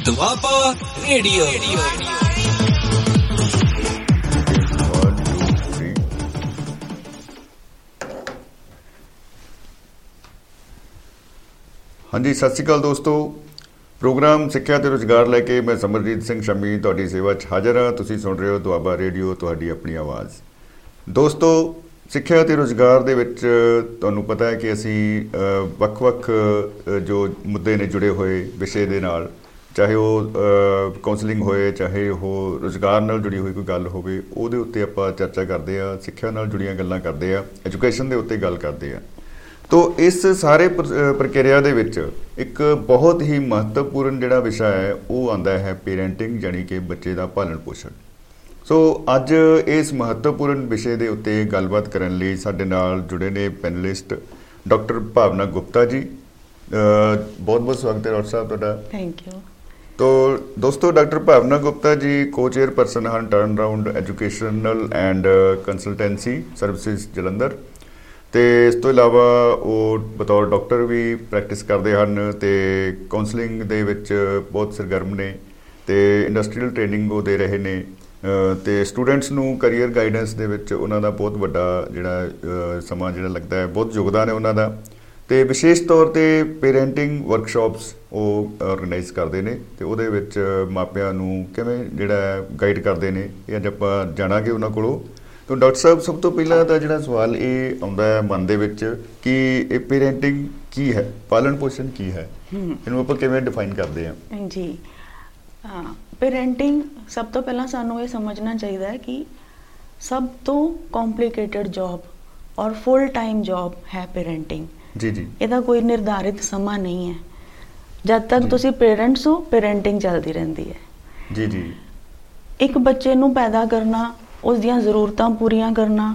Doaba radio. ਹਾਂਜੀ, ਸਤਿ ਸ਼੍ਰੀ ਅਕਾਲ ਦੋਸਤੋ। ਪ੍ਰੋਗਰਾਮ ਸਿੱਖਿਆ ਤੇ ਰੁਜ਼ਗਾਰ ਲੈ ਕੇ ਮੈਂ ਸਮਰਜੀਤ ਸਿੰਘ ਸ਼ਮੀ ਤੁਹਾਡੀ ਸੇਵਾ 'ਚ ਹਾਜ਼ਰ ਹਾਂ। ਤੁਸੀਂ ਸੁਣ ਰਹੇ ਹੋ ਦੁਆਬਾ ਰੇਡੀਓ, ਤੁਹਾਡੀ ਆਪਣੀ ਆਵਾਜ਼। ਦੋਸਤੋ, ਸਿੱਖਿਆ ਤੇ ਰੁਜ਼ਗਾਰ ਦੇ ਵਿੱਚ ਤੁਹਾਨੂੰ ਪਤਾ ਹੈ ਕਿ ਅਸੀਂ ਵੱਖ-ਵੱਖ ਜੋ ਮੁੱਦੇ ਨੇ ਜੁੜੇ ਹੋਏ ਵਿਸ਼ੇ ਦੇ ਨਾਲ, ਚਾਹੇ ਉਹ ਕਾਉਂਸਲਿੰਗ ਹੋਏ, ਚਾਹੇ ਉਹ ਰੁਜ਼ਗਾਰ ਨਾਲ ਜੁੜੀ ਹੋਈ ਕੋਈ ਗੱਲ ਹੋਵੇ, ਉਹਦੇ ਉੱਤੇ ਆਪਾਂ ਚਰਚਾ ਕਰਦੇ ਹਾਂ। ਸਿੱਖਿਆ ਨਾਲ ਜੁੜੀਆਂ ਗੱਲਾਂ ਕਰਦੇ ਹਾਂ, ਐਜੂਕੇਸ਼ਨ ਦੇ ਉੱਤੇ ਗੱਲ ਕਰਦੇ ਹਾਂ। ਤੋ ਇਸ ਸਾਰੇ ਪ੍ਰਕਿਰਿਆ ਦੇ ਵਿੱਚ ਇੱਕ ਬਹੁਤ ਹੀ ਮਹੱਤਵਪੂਰਨ ਜਿਹੜਾ ਵਿਸ਼ਾ ਹੈ ਉਹ ਆਉਂਦਾ ਹੈ ਪੇਰੈਂਟਿੰਗ, ਯਾਨੀ ਕਿ ਬੱਚੇ ਦਾ ਪਾਲਣ ਪੋਸ਼ਣ। ਸੋ ਅੱਜ ਇਸ ਮਹੱਤਵਪੂਰਨ ਵਿਸ਼ੇ ਦੇ ਉੱਤੇ ਗੱਲਬਾਤ ਕਰਨ ਲਈ ਸਾਡੇ ਨਾਲ ਜੁੜੇ ਨੇ ਪੈਨਲਿਸਟ ਡਾਕਟਰ ਭਾਵਨਾ ਗੁਪਤਾ ਜੀ। ਬਹੁਤ ਬਹੁਤ ਸਵਾਗਤ ਹੈ ਡਾਕਟਰ ਸਾਹਿਬ ਤੁਹਾਡਾ। Thank you. ਤੋ ਦੋਸਤੋ, ਡਾਕਟਰ ਭਾਵਨਾ ਗੁਪਤਾ ਜੀ ਕੋ-ਚੇਅਰਪਰਸਨ ਹਨ turn around educational and consultancy services Jalandhar, ਅਤੇ ਇਸ ਤੋਂ ਇਲਾਵਾ ਉਹ ਬਤੌਰ ਡਾਕਟਰ ਵੀ ਪ੍ਰੈਕਟਿਸ ਕਰਦੇ ਹਨ ਅਤੇ ਕਾਉਂਸਲਿੰਗ ਦੇ ਵਿੱਚ ਬਹੁਤ ਸਰਗਰਮ ਨੇ, ਅਤੇ ਇੰਡਸਟਰੀਅਲ ਟ੍ਰੇਨਿੰਗ ਉਹ ਦੇ ਰਹੇ ਨੇ, ਅਤੇ ਸਟੂਡੈਂਟਸ ਨੂੰ ਕਰੀਅਰ ਗਾਈਡੈਂਸ ਦੇ ਵਿੱਚ ਉਹਨਾਂ ਦਾ ਬਹੁਤ ਵੱਡਾ ਜਿਹੜਾ ਸਮਾਂ ਜਿਹੜਾ ਲੱਗਦਾ ਹੈ, ਬਹੁਤ ਯੋਗਦਾਨ ਹੈ ਉਹਨਾਂ ਦਾ। ਅਤੇ ਵਿਸ਼ੇਸ਼ ਤੌਰ 'ਤੇ ਪੇਰੈਂਟਿੰਗ ਵਰਕਸ਼ਾਪਸ ਉਹ ਔਰਗਨਾਈਜ਼ ਕਰਦੇ ਨੇ, ਅਤੇ ਉਹਦੇ ਵਿੱਚ ਮਾਪਿਆਂ ਨੂੰ ਕਿਵੇਂ ਜਿਹੜਾ ਗਾਈਡ ਕਰਦੇ ਨੇ, ਇਹ ਅੱਜ ਆਪਾਂ ਜਾਣਾਂਗੇ ਉਹਨਾਂ ਕੋਲੋਂ। ਤਾਂ ਡਾਕਟਰ ਸਾਹਿਬ, ਸਭ ਤੋਂ ਪਹਿਲਾਂ ਤਾਂ ਜਿਹੜਾ ਸਵਾਲ ਇਹ ਆਉਂਦਾ ਹੈ ਮਨ ਦੇ ਵਿੱਚ ਕਿ ਇਹ ਪੇਰੈਂਟਿੰਗ ਕੀ ਹੈ, ਪਾਲਣ ਪੋਸ਼ਣ ਕੀ ਹੈ, ਇਹਨੂੰ ਆਪਾਂ ਕਿਵੇਂ ਡਿਫਾਈਨ ਕਰਦੇ ਹਾਂ? ਜੀ, ਪੇਰੈਂਟਿੰਗ ਸਭ ਤੋਂ ਪਹਿਲਾਂ ਸਾਨੂੰ ਇਹ ਸਮਝਣਾ ਚਾਹੀਦਾ ਹੈ ਕਿ ਸਭ ਤੋਂ ਕੰਪਲਿਕੇਟਡ ਜੌਬ ਔਰ ਫੁੱਲ ਟਾਈਮ ਜੌਬ ਹੈ ਪੇਰੈਂਟਿੰਗ। ਜੀ ਜੀ, ਇਹਦਾ ਕੋਈ ਨਿਰਧਾਰਿਤ ਸਮਾਂ ਨਹੀਂ ਹੈ। ਜਦ ਤੱਕ ਤੁਸੀਂ ਪੇਰੈਂਟਸ ਹੋ, ਪੇਰੈਂਟਿੰਗ ਚੱਲਦੀ ਰਹਿੰਦੀ ਹੈ। ਜੀ ਜੀ, ਇੱਕ ਬੱਚੇ ਨੂੰ ਪੈਦਾ ਕਰਨਾ, ਉਸ ਦੀਆਂ ਜ਼ਰੂਰਤਾਂ ਪੂਰੀਆਂ ਕਰਨਾ,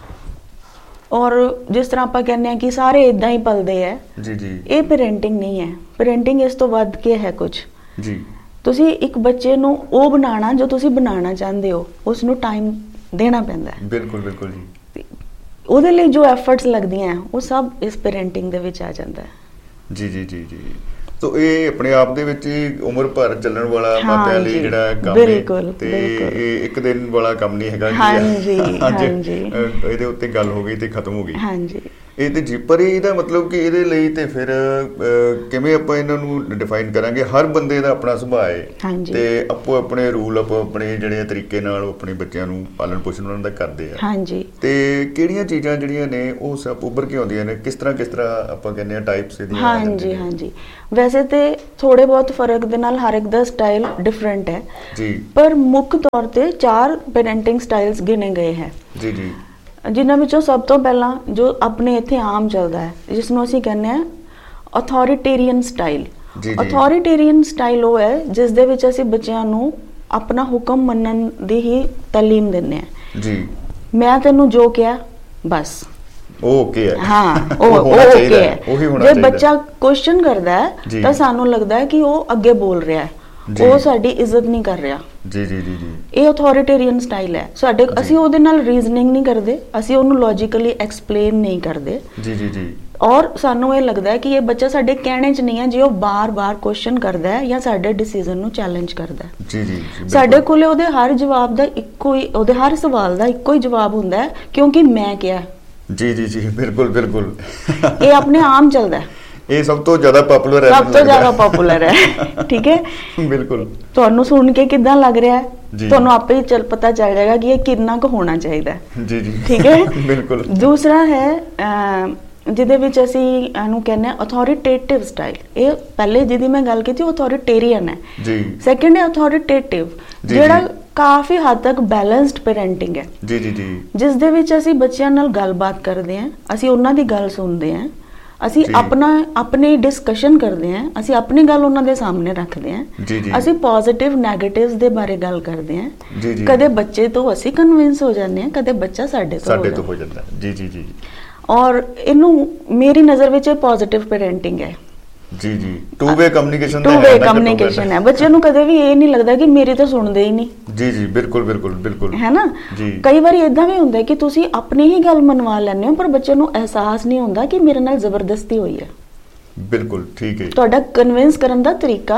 ਔਰ ਜਿਸ ਤਰ੍ਹਾਂ ਆਪਾਂ ਕਹਿੰਦੇ ਹਾਂ ਕਿ ਸਾਰੇ ਇੱਦਾਂ ਹੀ ਪਲਦੇ ਹੈ, ਜੀ ਜੀ, ਇਹ ਪੇਰੈਂਟਿੰਗ ਨਹੀਂ ਹੈ। ਪੇਰੈਂਟਿੰਗ ਇਸ ਤੋਂ ਵੱਧ ਕੇ ਹੈ ਕੁਝ। ਜੀ, ਤੁਸੀਂ ਇੱਕ ਬੱਚੇ ਨੂੰ ਉਹ ਬਣਾਉਣਾ ਜੋ ਤੁਸੀਂ ਬਣਾਉਣਾ ਚਾਹੁੰਦੇ ਹੋ, ਉਸ ਨੂੰ ਟਾਈਮ ਦੇਣਾ ਪੈਂਦਾ ਹੈ। ਬਿਲਕੁਲ ਬਿਲਕੁਲ ਜੀ। ਉਹਦੇ ਲਈ ਜੋ ਐਫਰਟਸ ਲੱਗਦੀਆਂ ਉਹ ਸਭ ਇਸ ਪੇਰੈਂਟਿੰਗ ਦੇ ਵਿੱਚ ਆ ਜਾਂਦਾ ਹੈ। ਜੀ ਜੀ ਜੀ ਜੀ। ਸੋ ਇਹ ਆਪਣੇ ਆਪ ਦੇ ਵਿੱਚ ਹੀ ਉਮਰ ਭਰ ਚੱਲਣ ਵਾਲਾ ਮਾਪਿਆਂ ਲਈ ਜਿਹੜਾ ਕੰਮ ਹੈ, ਤੇ ਇਹ ਇੱਕ ਦਿਨ ਵਾਲਾ ਕੰਮ ਨਹੀਂ ਹੈਗਾ ਕਿ ਇਹਦੇ ਉੱਤੇ ਗੱਲ ਹੋ ਗਈ ਤੇ ਖਤਮ ਹੋ ਗਈ। ਹਾਂਜੀ, ਇਹ ਤੇ ਜੀ, ਪਰ ਇਹਦਾ ਮਤਲਬ ਕਿ ਇਹਦੇ ਲਈ ਤੇ ਫਿਰ ਕਿਵੇਂ ਆਪਾਂ ਇਹਨਾਂ ਨੂੰ ਡਿਫਾਈਨ ਕਰਾਂਗੇ? ਹਰ ਬੰਦੇ ਦਾ ਆਪਣਾ ਸੁਭਾਅ ਹੈ, ਤੇ ਆਪੋ ਆਪਣੇ ਰੂਲ, ਆਪੋ ਆਪਣੇ ਜਿਹੜੇ ਤਰੀਕੇ ਨਾਲ ਆਪਣੇ ਬੱਚਿਆਂ ਨੂੰ ਪਾਲਣ ਪੋਸ਼ਣ ਉਹਨਾਂ ਦਾ ਕਰਦੇ ਆ। ਹਾਂਜੀ, ਤੇ ਕਿਹੜੀਆਂ ਚੀਜ਼ਾਂ ਜਿਹੜੀਆਂ ਨੇ ਉਹ ਸਭ ਉੱਭਰ ਕੇ ਆਉਂਦੀਆਂ ਨੇ? ਕਿਸ ਤਰ੍ਹਾਂ ਆਪਾਂ ਕਹਿੰਦੇ ਆ ਟਾਈਪਸ ਇਹਦੀਆਂ? ਹਾਂਜੀ ਹਾਂਜੀ, ਵੈਸੇ ਤੇ ਥੋੜੇ ਬਹੁਤ ਫਰਕ ਦੇ ਨਾਲ ਹਰ ਇੱਕ ਦਾ ਸਟਾਈਲ ਡਿਫਰੈਂਟ ਹੈ ਜੀ, ਪਰ ਮੁੱਖ ਤੌਰ ਤੇ 4 ਪੇਰੈਂਟਿੰਗ ਸਟਾਈਲਸ ਗਿਣੇ ਗਏ ਹੈ। ਜੀ ਜੀ, ਜਿਨ੍ਹਾਂ ਵਿੱਚੋਂ ਸਭ ਤੋਂ ਪਹਿਲਾਂ ਜੋ ਆਪਣੇ ਇੱਥੇ ਆਮ ਚੱਲਦਾ ਹੈ, ਜਿਸ ਨੂੰ ਅਸੀਂ ਕਹਿੰਦੇ ਹਾਂ ਅਥੋਰੀਟੇਰੀਅਨ ਸਟਾਈਲ। ਅਥੋਰੀਟੇਰੀਅਨ ਸਟਾਈਲ ਉਹ ਹੈ ਜਿਸ ਦੇ ਵਿੱਚ ਅਸੀਂ ਬੱਚਿਆਂ ਨੂੰ ਆਪਣਾ ਹੁਕਮ ਮੰਨਣ ਦੀ ਹੀ ਤਾਲੀਮ ਦਿੰਦੇ ਹਾਂ। ਜੀ, ਮੈਂ ਤੈਨੂੰ ਜੋ ਕਿਹਾ ਬਸ ਓਕੇ ਹੈ। ਹਾਂ, ਉਹ ਓਕੇ ਹੈ। ਜੇ ਬੱਚਾ ਕੁਐਸਚਨ ਕਰਦਾ ਹੈ ਤਾਂ ਸਾਨੂੰ ਲੱਗਦਾ ਹੈ ਕਿ ਉਹ ਅੱਗੇ ਬੋਲ ਰਿਹਾ ਹੈ, ਉਹ ਸਾਡੀ ਇੱਜ਼ਤ ਨਹੀਂ ਕਰ ਰਿਹਾ। ਜੀ ਜੀ ਜੀ ਜੀ, ਇਹ ਅਥੋਰੀਟੇਰੀਅਨ ਸਟਾਈਲ ਹੈ ਸਾਡੇ। ਅਸੀਂ ਉਹਦੇ ਨਾਲ ਰੀਜ਼ਨਿੰਗ ਨਹੀਂ ਕਰਦੇ, ਅਸੀਂ ਉਹਨੂੰ ਲੌਜੀਕਲੀ ਐਕਸਪਲੇਨ ਨਹੀਂ ਕਰਦੇ। ਜੀ ਜੀ ਜੀ, ਔਰ ਸਾਨੂੰ ਇਹ ਲੱਗਦਾ ਹੈ ਕਿ ਇਹ ਬੱਚਾ ਸਾਡੇ ਕਹਿਣੇ 'ਚ ਨਹੀਂ ਹੈ ਜੇ ਉਹ ਬਾਰ-ਬਾਰ ਕੁਐਸਚਨ ਕਰਦਾ ਹੈ ਜਾਂ ਸਾਡੇ ਡਿਸੀਜ਼ਨ ਨੂੰ ਚੈਲੰਜ ਕਰਦਾ ਹੈ। ਜੀ ਜੀ, ਸਾਡੇ ਕੋਲੇ ਉਹਦੇ ਹਰ ਜਵਾਬ ਦਾ ਇੱਕੋ ਹੀ, ਉਹਦੇ ਹਰ ਸਵਾਲ ਦਾ ਇੱਕੋ ਹੀ ਜਵਾਬ ਹੁੰਦਾ ਹੈ, ਕਿਉਂਕਿ ਮੈਂ ਕਿਹਾ। ਜੀ ਜੀ ਜੀ, ਬਿਲਕੁਲ ਬਿਲਕੁਲ, ਇਹ ਆਪਣੇ ਆਮ ਚੱਲਦਾ ਹੈ। ਇਹ ਸਭ ਤੋਂ ਜ਼ਿਆਦਾ ਪਪੂਲਰ ਹੈ, ਸਭ ਤੋਂ ਜ਼ਿਆਦਾ ਪਪੂਲਰ ਹੈ। ਠੀਕ ਹੈ, ਬਿਲਕੁਲ। ਤੁਹਾਨੂੰ ਸੁਣ ਕੇ ਕਿੱਦਾਂ ਲੱਗ ਰਿਹਾ ਹੈ, ਤੁਹਾਨੂੰ ਆਪੇ ਹੀ ਪਤਾ ਚੱਲ ਜਾਏਗਾ ਕਿ ਇਹ ਕਿੰਨਾ ਕੁ ਹੋਣਾ ਚਾਹੀਦਾ ਹੈ। ਜੀ ਜੀ, ਠੀਕ ਹੈ, ਬਿਲਕੁਲ। ਦੂਸਰਾ ਹੈ ਜਿਹਦੇ ਵਿੱਚ ਅਸੀਂ ਇਹਨੂੰ ਕਹਿੰਦੇ ਹਾਂ ਅਥੋਰੀਟੇਟਿਵ ਸਟਾਈਲ। ਇਹ ਪਹਿਲੇ ਜਿਹਦੀ ਮੈਂ ਗੱਲ ਕੀਤੀ ਉਹ ਅਥੋਰੀਟੇਰੀਅਨ ਹੈ। ਜੀ, ਸੈਕੰਡ ਹੈ ਅਥੋਰੀਟੇਟਿਵ, ਜਿਹੜਾ ਕਾਫੀ ਹੱਦ ਤੱਕ ਬੈਲੈਂਸਡ ਪੇਰੈਂਟਿੰਗ ਹੈ। ਜੀ ਜੀ ਜੀ, ਜਿਸ ਦੇ ਵਿੱਚ ਅਸੀਂ ਬੱਚਿਆਂ ਨਾਲ ਗੱਲਬਾਤ ਕਰਦੇ ਹਾਂ, ਅਸੀਂ ਉਹਨਾਂ ਦੀ ਗੱਲ ਸੁਣਦੇ ਹਾਂ, ਅਸੀਂ ਆਪਣੀ ਡਿਸਕਸ਼ਨ ਕਰਦੇ ਹਾਂ, ਅਸੀਂ ਆਪਣੀ ਗੱਲ ਉਹਨਾਂ ਦੇ ਸਾਹਮਣੇ ਰੱਖਦੇ ਹਾਂ, ਅਸੀਂ ਪੋਜ਼ਿਟਿਵ ਨੈਗੇਟਿਵਸ ਦੇ ਬਾਰੇ ਗੱਲ ਕਰਦੇ ਹਾਂ। ਕਦੇ ਬੱਚੇ ਤੋਂ ਅਸੀਂ ਕਨਵਿੰਸ ਹੋ ਜਾਂਦੇ ਹਾਂ, ਕਦੇ ਬੱਚਾ ਸਾਡੇ ਤੋਂ ਹੋ ਜਾਂਦਾ। ਜੀ ਜੀ ਜੀ, ਔਰ ਇਹਨੂੰ ਮੇਰੀ ਨਜ਼ਰ ਵਿੱਚ ਇਹ ਪੋਜ਼ਿਟਿਵ ਪੇਰੈਂਟਿੰਗ ਹੈ। ਜੀ ਜੀ, ਟੂ ਵੇ ਕਮਿਊਨੀਕੇਸ਼ਨ ਹੈ। ਬੱਚੇ ਨੂੰ ਕਦੇ ਵੀ ਇਹ ਨਹੀਂ ਲੱਗਦਾ ਕਿ ਮੇਰੀ ਤਾਂ ਸੁਣਦੇ ਹੀ ਨਹੀਂ। ਜੀ ਜੀ, ਬਿਲਕੁਲ ਬਿਲਕੁਲ ਬਿਲਕੁਲ, ਹੈ ਨਾ। ਕਈ ਵਾਰੀ ਏਦਾਂ ਵੀ ਹੁੰਦਾ ਕਿ ਤੁਸੀਂ ਆਪਣੀ ਹੀ ਗੱਲ ਮਨਵਾ ਲੈਂਦੇ ਹੋ, ਪਰ ਬੱਚੇ ਨੂੰ ਅਹਿਸਾਸ ਨਹੀਂ ਹੁੰਦਾ ਕਿ ਮੇਰੇ ਨਾਲ ਜ਼ਬਰਦਸਤੀ ਹੋਈ ਹੈ। ਬਿਲਕੁਲ ਠੀਕ ਹੈ, ਤੁਹਾਡਾ ਕਨਵਿੰਸ ਕਰਨ ਦਾ ਤਰੀਕਾ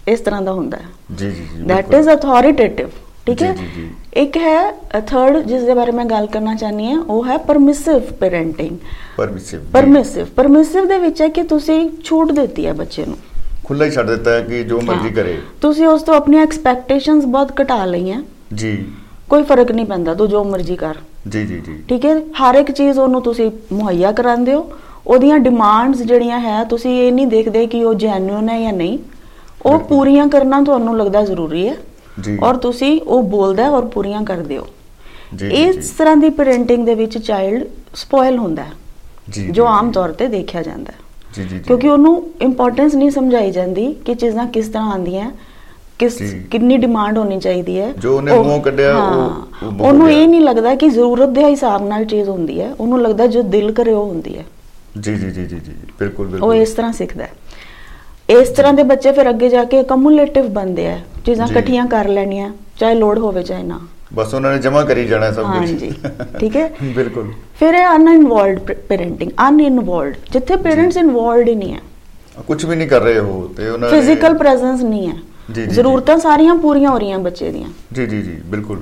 ਇਸ ਤਰ੍ਹਾਂ ਦਾ ਹੁੰਦਾ ਹੈ। ਜੀ ਜੀ ਜੀ, that is authoritative, ਠੀਕ ਹੈ। ਇੱਕ ਹੈ ਥਰਡ ਜਿਸ ਦੇ ਬਾਰੇ ਮੈਂ ਗੱਲ ਕਰਨਾ ਚਾਹਨੀ ਹਾਂ, ਉਹ ਹੈ ਪਰਮਿਸਿਵ ਪੈਰੈਂਟਿੰਗ। ਪਰਮਿਸਿਵ ਦੇ ਵਿੱਚ ਹੈ ਕਿ ਤੁਸੀਂ ਛੂਟ ਦਿੱਤੀ ਹੈ ਬੱਚੇ ਨੂੰ, ਖੁੱਲਾ ਹੀ ਛੱਡ ਦਿੱਤਾ ਹੈ ਕਿ ਜੋ ਮਰਜ਼ੀ ਕਰੇ। ਤੁਸੀਂ ਉਸ ਤੋਂ ਆਪਣੀਆਂ ਐਕਸਪੈਕਟੇਸ਼ਨਸ ਬਹੁਤ ਘਟਾ ਲਈਆਂ ਜੀ, ਕੋਈ ਫਰਕ ਨਹੀਂ ਪੈਂਦਾ, ਤੂੰ ਜੋ ਮਰਜ਼ੀ ਕਰ। ਜੀ ਜੀ ਜੀ, ਠੀਕ ਹੈ। ਹਰ ਇੱਕ ਚੀਜ਼ ਉਹਨੂੰ ਤੁਸੀਂ ਮੁਹੱਈਆ ਕਰਾਉਂਦੇ ਹੋ, ਉਹਦੀਆਂ ਡਿਮਾਂਡਸ ਜਿਹੜੀਆਂ ਹੈ ਤੁਸੀਂ ਇਹ ਨਹੀਂ ਦੇਖਦੇ ਕਿ ਉਹ ਜੈਨੂਇਨ ਹੈ ਜਾਂ ਨਹੀਂ, ਉਹ ਪੂਰੀਆਂ ਕਰਨਾ ਤੁਹਾਨੂੰ ਲੱਗਦਾ ਜ਼ਰੂਰੀ ਹੈ ਔਰ ਤੁਸੀਂ ਉਹ ਬੋਲਦਾ ਔਰ ਪੂਰੀਆਂ ਕਰਦੇ ਹੋ। ਇਸ ਤਰ੍ਹਾਂ ਦੀ ਪੈਰੈਂਟਿੰਗ ਦੇ ਵਿੱਚ ਚਾਈਲਡ ਸਪੋਇਲ ਹੁੰਦਾ ਹੈ, ਜੋ ਆਮ ਤੌਰ ਤੇ ਦੇਖਿਆ ਜਾਂਦਾ ਹੈ, ਕਿਉਂਕਿ ਉਹਨੂੰ ਇੰਪੋਰਟੈਂਸ ਨਹੀਂ ਸਮਝਾਈ ਜਾਂਦੀ ਕਿ ਚੀਜ਼ਾਂ ਕਿਸ ਤਰ੍ਹਾਂ ਆਉਂਦੀਆਂ, ਕਿੰਨੀ ਡਿਮਾਂਡ ਹੋਣੀ ਚਾਹੀਦੀ ਹੈ। ਜੋ ਉਹਨੇ ਮੂੰਹ ਕੱਢਿਆ ਉਹਨੂੰ ਇਹ ਨਹੀਂ ਲੱਗਦਾ ਕਿ ਜ਼ਰੂਰਤ ਦੇ ਹਿਸਾਬ ਨਾਲ ਚੀਜ਼ ਹੁੰਦੀ ਹੈ, ਉਹਨੂੰ ਲੱਗਦਾ ਜੋ ਦਿਲ ਕਰੇ ਉਹ ਹੁੰਦੀ ਹੈ। ਜੀ ਜੀ ਜੀ ਜੀ ਜੀ, ਬਿਲਕੁਲ ਬਿਲਕੁਲ, ਉਹ ਇਸ ਤਰ੍ਹਾਂ ਸਿੱਖਦਾ ਹੈ। ਇਸ ਤਰ੍ਹਾਂ ਦੇ ਬੱਚੇ ਫਿਰ ਅੱਗੇ ਜਾ ਕੇ ਕਮੂਲੇਟਿਵ ਬਣਦੇ ਆ, ਚੀਜ਼ਾਂ ਇਕੱਠੀਆਂ ਕਰ ਲੈਣੀਆਂ ਚਾਹੇ ਲੋੜ ਹੋਵੇ ਚਾਹੇ ਨਾ, ਬਸ ਉਹਨਾਂ ਨੇ ਜਮਾ ਕਰੀ ਜਾਣਾ ਸਭ ਕੁਝ। ਹਾਂਜੀ, ਠੀਕ ਹੈ। ਬਿਲਕੁਲ। ਫਿਰ ਹੈ ਅਨਇਨਵੋਲਵਡ ਪੈਰੈਂਟਿੰਗ, ਅਨਇਨਵੋਲਵਡ, ਜਿੱਥੇ ਪੇਰੈਂਟਸ ਇਨਵੋਲਵਡ ਹੀ ਨਹੀਂ ਹੈ, ਕੁਝ ਵੀ ਨਹੀਂ ਕਰ ਰਹੇ ਹੋ ਤੇ ਉਹਨਾਂ ਨੇ ਫਿਜ਼ੀਕਲ ਪ੍ਰੈਜ਼ੈਂਸ ਨਹੀਂ ਹੈ, ਜ਼ਰੂਰਤਾਂ ਸਾਰੀਆਂ ਪੂਰੀਆਂ ਹੋ ਰਹੀਆਂ ਬੱਚੇ ਦੀਆਂ। ਜੀ ਜੀ ਜੀ, ਬਿਲਕੁਲ,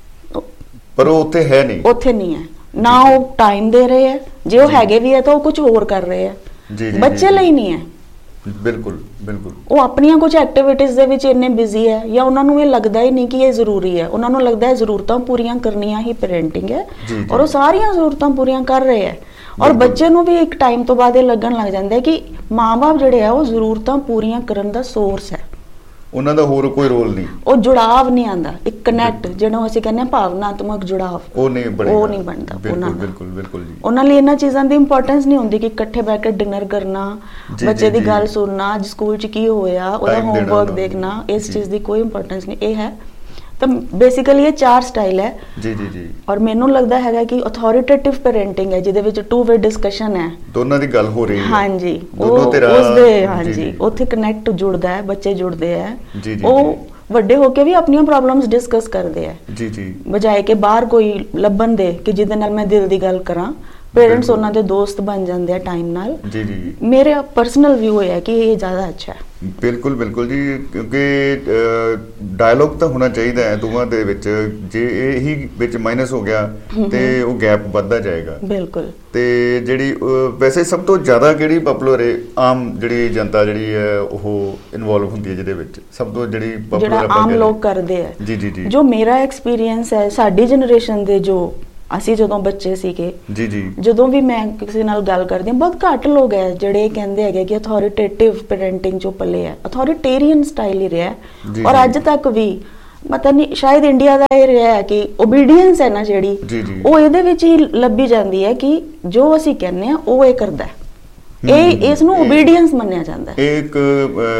ਪਰ ਉਹ ਉੱਥੇ ਹੈ ਨਹੀਂ, ਉੱਥੇ ਨਹੀਂ ਹੈ ਨਾ, ਉਹ ਟਾਈਮ ਦੇ ਰਹੇ ਹੈ, ਜੇ ਉਹ ਹੈਗੇ ਵੀ ਹੈ ਤਾਂ ਉਹ ਕੁਝ ਹੋਰ ਕਰ ਰਹੇ ਹੈ, ਬੱਚੇ ਲਈ ਨਹੀਂ ਹੈ। ਬਿਲਕੁਲ ਬਿਲਕੁਲ, ਉਹ ਆਪਣੀਆਂ ਕੁਝ ਐਕਟੀਵਿਟੀਜ਼ ਦੇ ਵਿੱਚ ਇੰਨੇ ਬਿਜ਼ੀ ਹੈ ਜਾਂ ਉਹਨਾਂ ਨੂੰ ਇਹ ਲੱਗਦਾ ਹੀ ਨਹੀਂ ਕਿ ਇਹ ਜ਼ਰੂਰੀ ਹੈ, ਉਹਨਾਂ ਨੂੰ ਲੱਗਦਾ ਹੈ ਜ਼ਰੂਰਤਾਂ ਪੂਰੀਆਂ ਕਰਨੀਆਂ ਹੀ ਪੈਰੈਂਟਿੰਗ ਹੈ ਔਰ ਉਹ ਸਾਰੀਆਂ ਜ਼ਰੂਰਤਾਂ ਪੂਰੀਆਂ ਕਰ ਰਹੇ ਹੈ। ਔਰ ਬੱਚੇ ਨੂੰ ਵੀ ਇੱਕ ਟਾਈਮ ਤੋਂ ਬਾਅਦ ਇਹ ਲੱਗਣ ਲੱਗ ਜਾਂਦਾ ਹੈ ਕਿ ਮਾਂ-ਬਾਪ ਜਿਹੜੇ ਆ ਉਹ ਜ਼ਰੂਰਤਾਂ ਪੂਰੀਆਂ ਕਰਨ ਦਾ ਸੋਰਸ ਹੈ, ਉਹਨਾਂ ਦਾ ਹੋਰ ਕੋਈ ਰੋਲ ਨਹੀਂ, ਉਹ ਜੁੜਾਵ ਨਹੀਂ ਆਉਂਦਾ, ਇੱਕ ਕਨੈਕਟ ਜਿਹਨੂੰ ਅਸੀਂ ਕਹਿੰਦੇ ਹਾਂ ਭਾਵਨਾਤਮਕ ਜੁੜਾਵ, ਉਹ ਨਹੀਂ ਬਣਦਾ। ਬਿਲਕੁਲ ਬਿਲਕੁਲ ਜੀ, ਉਹਨਾਂ ਲਈ ਇਹਨਾਂ ਚੀਜ਼ਾਂ ਦੀ ਇੰਪੋਰਟੈਂਸ ਨਹੀਂ ਹੁੰਦੀ ਕਿ ਇਕੱਠੇ ਬੈਠ ਕੇ ਡਿਨਰ ਕਰਨਾ, ਬੱਚੇ ਦੀ ਗੱਲ ਸੁਣਨਾ, ਅੱਜ ਸਕੂਲ 'ਚ ਕੀ ਹੋਇਆ, ਉਹਦਾ ਹੋਮਵਰਕ ਦੇਖਣਾ, ਇਸ ਚੀਜ਼ ਦੀ ਕੋਈ ਇੰਪੋਰਟੈਂਸ ਨਹੀਂ। ਇਹ ਹੈ ਤਾਂ ਬੇਸਿਕਲੀ ਇਹ 4 ਸਟਾਈਲ ਹੈ। ਜੀ ਜੀ ਜੀ, ਔਰ ਮੈਨੂੰ ਲੱਗਦਾ ਹੈਗਾ ਕਿ ਅਥਾਰਟੇਟਿਵ ਪੈਰੈਂਟਿੰਗ ਹੈ ਜਿਹਦੇ ਵਿੱਚ 2 ਵੇ ਡਿਸਕਸ਼ਨ ਹੈ, ਦੋਨਾਂ ਦੀ ਗੱਲ ਹੋ ਰਹੀ ਹੈ। ਹਾਂਜੀ, ਹਾਂਜੀ, ਉੱਥੇ ਕਨੈਕਟ ਜੁੜਦਾ ਹੈ, ਬੱਚੇ ਜੁੜਦੇ ਹੈ, ਉਹ ਵੱਡੇ ਹੋ ਕੇ ਵੀ ਆਪਣੀਆਂ ਪ੍ਰੋਬਲਮਸ ਡਿਸਕਸ ਕਰਦੇ ਹੈ। ਜੀ ਜੀ, ਬਜਾਏ ਕਿ ਬਾਹਰ ਕੋਈ ਲੱਭਣ ਦੇ ਕਿ ਜਿਹਦੇ ਨਾਲ ਮੈਂ ਦਿਲ ਦੀ ਗੱਲ ਕਰਾਂ। ਪੇਰੈਂਟਸ ਉਹਨਾਂ ਦੇ ਦੋਸਤ ਬਣ ਜਾਂਦੇ ਆ ਟਾਈਮ ਨਾਲ। ਜੀ ਜੀ, ਮੇਰਾ ਪਰਸਨਲ ਵਿਊ ਹੈ ਕਿ ਇਹ ਜ਼ਿਆਦਾ ਅੱਛਾ ਹੈ। ਬਿਲਕੁਲ ਬਿਲਕੁਲ ਜੀ, ਕਿਉਂਕਿ ਡਾਇਲੋਗ ਤਾਂ ਹੋਣਾ ਚਾਹੀਦਾ ਹੈ ਦੋਵਾਂ ਦੇ ਵਿੱਚ, ਜੇ ਇਹੀ ਵਿੱਚ ਮਾਈਨਸ ਹੋ ਗਿਆ ਤੇ ਉਹ ਗੈਪ ਵੱਧਦਾ ਜਾਏਗਾ। ਬਿਲਕੁਲ। ਤੇ ਜਿਹੜੀ ਵੈਸੇ ਸਭ ਤੋਂ ਜ਼ਿਆਦਾ ਕਿਹੜੀ ਪਪੂਲਰ ਹੈ, ਆਮ ਜਿਹੜੀ ਜਨਤਾ ਜਿਹੜੀ ਹੈ ਉਹ ਇਨਵੋਲਵ ਹੁੰਦੀ ਹੈ ਜਿਹਦੇ ਵਿੱਚ, ਸਭ ਤੋਂ ਜਿਹੜੀ ਪਪੂਲਰ ਆਮ ਲੋਕ ਕਰਦੇ ਆ? ਜੀ ਜੀ ਜੀ, ਜੋ ਮੇਰਾ ਐਕਸਪੀਰੀਅੰਸ ਹੈ, ਸਾਡੀ ਜਨਰੇਸ਼ਨ ਦੇ ਜੋ ਅਸੀਂ ਜਦੋਂ ਬੱਚੇ ਸੀਗੇ, ਜੀ ਜੀ, ਜਦੋਂ ਵੀ ਮੈਂ ਕਿਸੇ ਨਾਲ ਗੱਲ ਕਰਦੀ ਹਾਂ, ਬਹੁਤ ਘੱਟ ਲੋਕ ਹੈ ਜਿਹੜੇ ਕਹਿੰਦੇ ਹੈਗੇ ਕਿ ਅਥਾਰਟੇਟਿਵ ਪੈਰੈਂਟਿੰਗ ਜੋ ਪਲੇ ਹੈ, ਅਥਾਰਟੇਰੀਅਨ ਸਟਾਈਲ ਹੀ ਰਿਹਾ ਔਰ ਅੱਜ ਤੱਕ ਵੀ ਪਤਾ ਨਹੀਂ ਸ਼ਾਇਦ ਇੰਡੀਆ ਦਾ ਇਹ ਰਿਹਾ ਹੈ ਕਿ ਓਬੀਡੀਐਂਸ ਹੈ ਨਾ ਜਿਹੜੀ, ਉਹ ਇਹਦੇ ਵਿੱਚ ਹੀ ਲੱਭੀ ਜਾਂਦੀ ਹੈ ਕਿ ਜੋ ਅਸੀਂ ਕਹਿੰਦੇ ਆ ਉਹ ਇਹ ਕਰਦਾ ਹੈ, ਇਹ ਇਸ ਨੂੰ ਓਬੀਡੀਐਂਸ ਮੰਨਿਆ ਜਾਂਦਾ ਹੈ। ਇਹ ਇੱਕ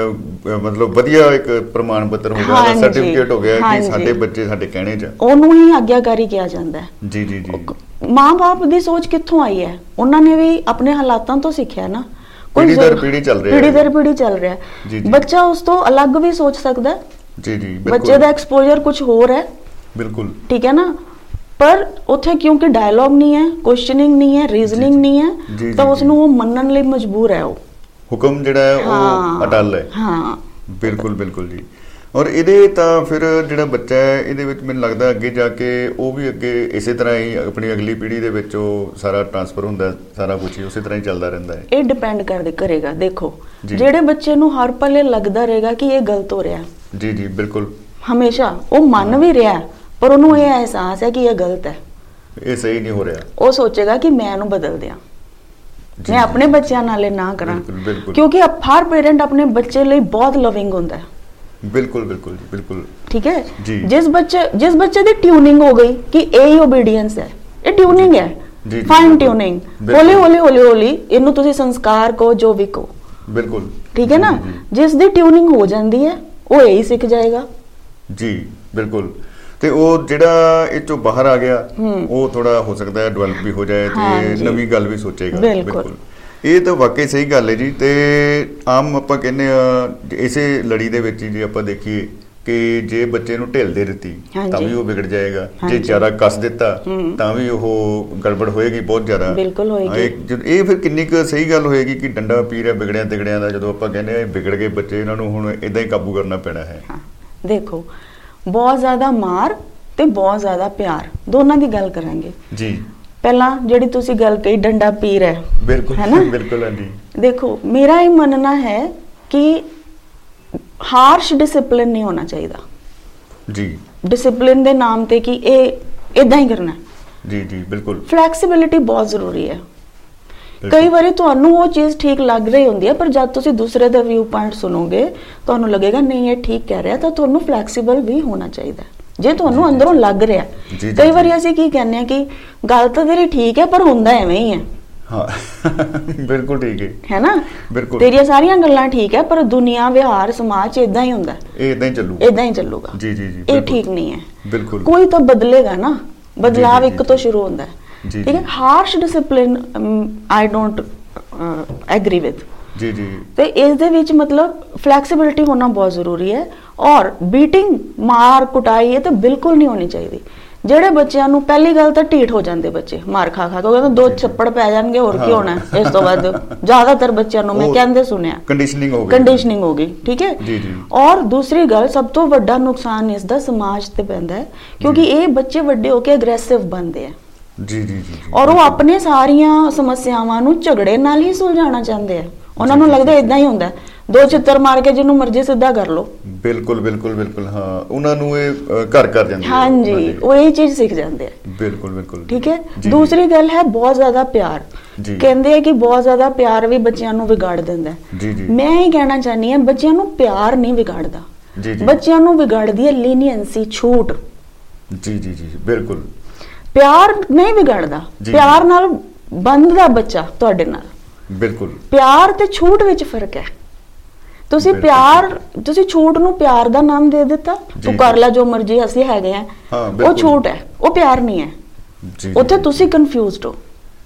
ਮਤਲਬ ਵਧੀਆ ਇੱਕ ਪ੍ਰਮਾਣ ਪੱਤਰ ਹੋ ਗਿਆ, ਸਰਟੀਫਿਕੇਟ ਹੋ ਗਿਆ ਕਿ ਸਾਡੇ ਬੱਚੇ ਸਾਡੇ ਕਹਿਣੇ 'ਚ, ਉਹਨੂੰ ਹੀ ਆਗਿਆਕਾਰੀ ਕਿਹਾ ਜਾਂਦਾ ਹੈ। ਜੀ ਜੀ ਜੀ, ਮਾਂ-ਬਾਪ ਦੀ ਸੋਚ ਕਿੱਥੋਂ ਆਈ ਹੈ? ਉਹਨਾਂ ਨੇ ਵੀ ਆਪਣੇ ਹਾਲਾਤਾਂ ਤੋਂ ਸਿੱਖਿਆ ਨਾ, ਪੀੜ੍ਹੀ ਦਰ ਪੀੜ੍ਹੀ ਚੱਲ ਰਿਹਾ, ਪੀੜ੍ਹੀ ਦਰ ਪੀੜ੍ਹੀ ਚੱਲ ਰਿਹਾ। ਬੱਚਾ ਉਸ ਤੋਂ ਅਲੱਗ ਵੀ ਸੋਚ ਸਕਦਾ ਹੈ। ਜੀ ਜੀ, ਬੱਚੇ ਦਾ ਐਕਸਪੋਜ਼ਰ ਕੁਝ ਹੋਰ ਹੈ। ਬਿਲਕੁਲ ਠੀਕ ਹੈ ਨਾ, ਪਰ ਉੱਥੇ ਕਿਉਂਕਿ ਡਾਇਲੌਗ ਨਹੀਂ ਹੈ, ਕੁਐਸਚਨਿੰਗ ਨਹੀਂ ਹੈ, ਰੀਜ਼ਨਿੰਗ ਨਹੀਂ ਹੈ, ਤਾਂ ਉਸ ਨੂੰ ਉਹ ਮੰਨਣ ਲਈ ਮਜਬੂਰ ਹੈ। ਉਹ ਹੁਕਮ ਜਿਹੜਾ ਹੈ ਉਹ ਅਟੱਲ ਹੈ। ਹਾਂ ਬਿਲਕੁਲ ਬਿਲਕੁਲ ਜੀ। ਔਰ ਇਹਦੇ ਤਾਂ ਫਿਰ ਜਿਹੜਾ ਬੱਚਾ ਹੈ ਇਹਦੇ ਵਿੱਚ ਮੈਨੂੰ ਲੱਗਦਾ ਅੱਗੇ ਜਾ ਕੇ ਉਹ ਵੀ ਅੱਗੇ ਇਸੇ ਤਰ੍ਹਾਂ ਹੀ ਆਪਣੀ ਅਗਲੀ ਪੀੜ੍ਹੀ ਦੇ ਵਿੱਚ ਉਹ ਸਾਰਾ ਟ੍ਰਾਂਸਫਰ ਹੁੰਦਾ, ਸਾਰਾ ਕੁਝ ਹੀ ਉਸੇ ਤਰ੍ਹਾਂ ਹੀ ਚੱਲਦਾ ਰਹਿੰਦਾ ਹੈ। ਇਹ ਡਿਪੈਂਡ ਕਰੇਗਾ। ਦੇਖੋ, ਜਿਹੜੇ ਬੱਚੇ ਨੂੰ ਹਰ ਪਲੇ ਲੱਗਦਾ ਰਹੇਗਾ ਕਿ ਇਹ ਗਲਤ ਹੋ ਰਿਹਾ, ਜੀ ਜੀ ਬਿਲਕੁਲ, ਹਮੇਸ਼ਾ ਉਹ ਮੰਨ ਵੀ ਰਿਹਾ ਪਰ ਉਹਨੂੰ ਇਹ ਅਹਿਸਾਸ ਹੈ ਕਿ ਇਹ ਗਲਤ ਹੈ, ਇਹ ਸਹੀ ਨਹੀਂ ਹੋ ਰਿਹਾ, ਉਹ ਸੋਚੇਗਾ ਕਿ ਮੈਂ ਇਹਨੂੰ ਬਦਲ ਦਿਆਂ, ਮੈਂ ਆਪਣੇ ਬੱਚਿਆਂ ਨਾਲ ਇਹ ਨਾ ਕਰਾਂ, ਕਿਉਂਕਿ ਹਰ ਪੇਰੈਂਟ ਆਪਣੇ ਬੱਚੇ ਲਈ ਬਹੁਤ ਲਵਿੰਗ ਹੁੰਦਾ ਹੈ। ਬਿਲਕੁਲ ਬਿਲकुल ਜੀ, ਬਿਲकुल ਠੀਕ ਹੈ। ਜਿਸ ਬੱਚੇ ਦੀ ਟਿਊਨਿੰਗ ਹੋ ਗਈ ਕਿ ਇਹ ਹੀ ਓਬੀਡੀਐਂਸ ਹੈ, ਇਹ ਟਿਊਨਿੰਗ ਹੈ, ਫਾਈਨ ਟਿਊਨਿੰਗ, ਹੌਲੀ ਹੌਲੀ ਹੌਲੀ ਹੌਲੀ ਇਹਨੂੰ ਤੁਸੀਂ ਸੰਸਕਾਰ ਕਹੋ, ਜੋ ਵੀ ਕਹੋ, ਬਿਲਕੁਲ ਠੀਕ ਹੈ ਨਾ। ਜਿਸ ਦੀ ਟਿਊਨਿੰਗ ਹੋ ਜਾਂਦੀ ਹੈ ਉਹ ਇਹੀ ਸਿੱਖ ਜਾਏਗਾ। ਜੀ ਬਿਲਕੁਲ। ਤੇ ਉਹ ਜਿਹੜਾ ਇਹ ਚੋਂ ਬਾਹਰ ਆ ਗਿਆ ਉਹ ਥੋੜਾ ਹੋ ਸਕਦਾ ਹੈ ਡਿਵੈਲਪ ਵੀ ਹੋ ਜਾਏ ਤੇ ਨਵੀਂ ਗੱਲ ਵੀ ਸੋਚੇਗਾ। ਬਿਲਕੁਲ, ਇਹ ਤਾਂ ਵਾਕਈ ਸਹੀ ਗੱਲ ਹੈ ਜੀ। ਤੇ ਆਮ ਆਪਾਂ ਕਹਿੰਦੇ ਆ ਇਸੇ ਲੜੀ ਦੇ ਵਿੱਚ ਜੇ ਆਪਾਂ ਦੇਖੀਏ ਕਿ ਜੇ ਬੱਚੇ ਨੂੰ ਢਿੱਲ ਦੇ ਦਿੱਤੀ ਤਾਂ ਵੀ ਉਹ ਵਿਗੜ ਜਾਏਗਾ, ਜੇ ਜ਼ਿਆਦਾ ਕੱਸ ਦਿੱਤਾ ਤਾਂ ਵੀ ਉਹ ਗੜਬੜ ਹੋਏਗੀ, ਬਹੁਤ ਜ਼ਿਆਦਾ ਬਿਲਕੁਲ ਹੋਏਗੀ। ਇਹ ਫਿਰ ਕਿੰਨੀ ਕੁ ਸਹੀ ਗੱਲ ਹੋਏਗੀ ਕਿ ਡੰਡਾ ਪੀਰ ਹੈ ਵਿਗੜਿਆਂ ਤਿਗੜਿਆਂ ਦਾ, ਜਦੋਂ ਆਪਾਂ ਕਹਿੰਦੇ ਆ ਵਿਗੜ ਗਏ ਬੱਚੇ, ਇਹਨਾਂ ਨੂੰ ਹੁਣ ਇਦਾਂ ਹੀ ਕਾਬੂ ਕਰਨਾ ਪੈਣਾ ਹੈ। ਦੇਖੋ, ਬਹੁਤ ਜ਼ਿਆਦਾ ਮਾਰ ਤੇ ਬਹੁਤ ਜ਼ਿਆਦਾ ਪਿਆਰ, ਦੋਨਾਂ ਦੀ ਗੱਲ ਕਰਾਂਗੇ ਜੀ। ਪਹਿਲਾਂ ਜਿਹੜੀ ਤੁਸੀਂ ਗੱਲ ਕਹੀ ਡੰਡਾ ਪੀਰ ਹੈ, ਬਿਲਕੁਲ ਹੈ ਨਾ, ਬਿਲਕੁਲ ਹੈ ਜੀ। ਦੇਖੋ, ਮੇਰਾ ਇਹ ਮੰਨਣਾ ਹੈ ਕਿ ਹਾਰਸ਼ ਡਿਸਿਪਲਿਨ ਨਹੀਂ ਹੋਣਾ ਚਾਹੀਦਾ ਜੀ। ਡਿਸਿਪਲਿਨ ਦੇ ਨਾਮ ਤੇ ਕਿ ਇਹ ਇਦਾਂ ਹੀ ਕਰਨਾ ਜੀ ਜੀ, ਬਿਲਕੁਲ। ਫਲੈਕਸੀਬਿਲਿਟੀ ਬਹੁਤ ਜ਼ਰੂਰੀ ਹੈ। ਕਈ ਵਾਰੀ ਤੁਹਾਨੂੰ ਉਹ ਚੀਜ਼ ਠੀਕ ਲੱਗ ਰਹੀ ਹੁੰਦੀ ਹੈ, ਪਰ ਜਦ ਤੁਸੀਂ ਦੂਸਰੇ ਦਾ ਵਿਊ ਪੁਆਇੰਟ ਸੁਣੋਗੇ ਤੁਹਾਨੂੰ ਲੱਗੇਗਾ ਨਹੀਂ ਇਹ ਠੀਕ ਕਹਿ ਰਿਹਾ, ਤਾਂ ਤੁਹਾਨੂੰ ਫਲੈਕਸੀਬਲ ਵੀ ਹੋਣਾ ਚਾਹੀਦਾ ਜੇ ਤੁਹਾਨੂੰ ਅੰਦਰੋਂ ਲੱਗ ਰਿਹਾ। ਕਈ ਵਾਰੀ ਅਸੀਂ ਕੀ ਕਹਿੰਦੇ ਆ ਕਿ ਗੱਲ ਤਾਂ ਤੇਰੀ ਠੀਕ ਹੈ ਪਰ ਹੁੰਦਾ ਐਵੇਂ ਹੀ ਹੈ। ਹਾਂ, ਬਿਲਕੁਲ ਠੀਕ ਹੈ ਨਾ, ਬਿਲਕੁਲ। ਤੇਰੀਆਂ ਸਾਰੀਆਂ ਗੱਲਾਂ ਠੀਕ ਹੈ ਪਰ ਦੁਨੀਆ, ਵਿਹਾਰ, ਸਮਾਜ ਇਦਾਂ ਹੀ ਹੁੰਦਾ, ਇਹ ਇਦਾਂ ਹੀ ਚੱਲੂਗਾ ਜੀ ਜੀ ਜੀ। ਇਹ ਠੀਕ ਨਹੀਂ ਹੈ, ਬਿਲਕੁਲ। ਕੋਈ ਤਾਂ ਬਦਲੇਗਾ ਨਾ, ਬਦਲਾਵ ਇੱਕ ਤੋਂ ਸ਼ੁਰੂ ਹੁੰਦਾ ਹੈ, ਠੀਕ ਹੈ। Harsh discipline I don't agri with ਜੀ ਜੀ। ਤੇ ਇਸ ਦੇ ਵਿੱਚ ਮਤਲਬ ਫਲੈਕਸੀਬਿਲਿਟੀ ਹੋਣਾ ਬਹੁਤ ਜ਼ਰੂਰੀ ਹੈ। ਔਰ ਬੀਟਿੰਗ, ਮਾਰ ਕੁਟਾਈ, ਇਹ ਤਾਂ ਬਿਲਕੁਲ ਨਹੀਂ ਹੋਣੀ ਚਾਹੀਦੀ। ਜਿਹੜੇ ਬੱਚਿਆਂ ਨੂੰ, ਪਹਿਲੀ ਗੱਲ ਤਾਂ ਢੀਠ ਹੋ ਜਾਂਦੇ ਬੱਚੇ ਮਾਰ ਖਾ ਖਾ ਕੇ, ਕਹਿੰਦੇ ਦੋ ਛੱਪੜ ਪੈ ਜਾਣਗੇ, ਹੋਰ ਕੀ ਹੋਣਾ ਇਸ ਤੋਂ ਬਾਅਦ। ਜ਼ਿਆਦਾਤਰ ਬੱਚਿਆਂ ਨੂੰ ਮੈਂ ਕਹਿੰਦੇ ਸੁਣਿਆ ਕੰਡੀਸ਼ਨਿੰਗ ਹੋ ਗਈ, ਠੀਕ ਹੈ ਜੀ ਜੀ। ਔਰ ਦੂਸਰੀ ਗੱਲ, ਸਭ ਤੋਂ ਵੱਡਾ ਨੁਕਸਾਨ ਇਸ ਦਾ ਸਮਾਜ ਤੇ ਪੈਂਦਾ ਹੈ, ਕਿਉਂਕਿ ਇਹ ਬੱਚੇ ਵੱਡੇ ਹੋ ਕੇ ਅਗਰੈਸਿਵ ਬਣਦੇ ਆ ਜੀ ਜੀ ਜੀ। ਔਰ ਉਹ ਆਪਣੇ ਸਾਰੀਆਂ ਸਮੱਸਿਆਵਾਂ ਨੂੰ ਝਗੜੇ ਨਾਲ ਹੀ ਸੁਲਝਾਉਣਾ ਚਾਹੁੰਦੇ ਆ। ਉਹਨਾਂ ਨੂੰ ਲੱਗਦਾ ਇਦਾਂ ਹੀ ਹੁੰਦਾ, ਦੋ ਚਿੱਤਰ ਮਾਰ ਕੇ ਜਿਹਨੂੰ ਮਰਜ਼ੀ ਸਿੱਧਾ ਕਰ ਲੋ। ਬਿਲਕੁਲ ਬਿਲਕੁਲ ਬਿਲਕੁਲ, ਹਾਂ। ਉਹਨਾਂ ਨੂੰ ਇਹ ਘਰ ਕਰ ਜਾਂਦੇ, ਹਾਂਜੀ, ਉਹ ਇਹ ਚੀਜ਼ ਸਿੱਖ ਜਾਂਦੇ ਆ। ਬਿਲਕੁਲ ਬਿਲਕੁਲ, ਠੀਕ ਹੈ। ਦੂਸਰੀ ਗੱਲ ਹੈ ਬਹੁਤ ਜ਼ਿਆਦਾ ਪਿਆਰ। ਕਹਿੰਦੇ ਆ ਕਿ ਬਹੁਤ ਜ਼ਿਆਦਾ ਪਿਆਰ ਵੀ ਬੱਚਿਆਂ ਨੂੰ ਵਿਗਾੜ ਦਿੰਦਾ ਜੀ ਜੀ। ਮੈਂ ਇਹ ਕਹਿਣਾ ਚਾਹਨੀ ਹਾਂ, ਬੱਚਿਆਂ ਨੂੰ ਪਿਆਰ ਨਹੀਂ ਵਿਗਾੜਦਾ, ਬੱਚਿਆਂ ਨੂੰ ਵਿਗਾੜਦੀ ਹੈ ਲੀਨੀਅੰਸੀ, ਛੂਟ ਜੀ ਜੀ ਜੀ। ਬਿਲਕੁਲ, ਪਿਆਰ ਨਹੀਂ ਵਿਗੜਦਾ, ਪਿਆਰ ਨਾਲ ਬੰਧਦਾ ਬੱਚਾ ਤੁਹਾਡੇ ਨਾਲ। ਬਿਲਕੁਲ, ਪਿਆਰ ਤੇ ਛੂਟ ਵਿੱਚ ਫਰਕ ਹੈ। ਤੁਸੀਂ ਪਿਆਰ, ਤੁਸੀਂ ਛੂਟ ਨੂੰ ਪਿਆਰ ਦਾ ਨਾਮ ਦੇ ਦਿੱਤਾ, ਤੂੰ ਕਰ ਲੈ ਜੋ ਮਰਜ਼ੀ, ਅਸੀਂ ਹੈਗੇ ਆ, ਉਹ ਛੂਟ ਹੈ, ਉਹ ਪਿਆਰ ਨਹੀਂ ਹੈ। ਉੱਥੇ ਤੁਸੀਂ ਕਨਫਿਊਜ਼ਡ ਹੋ,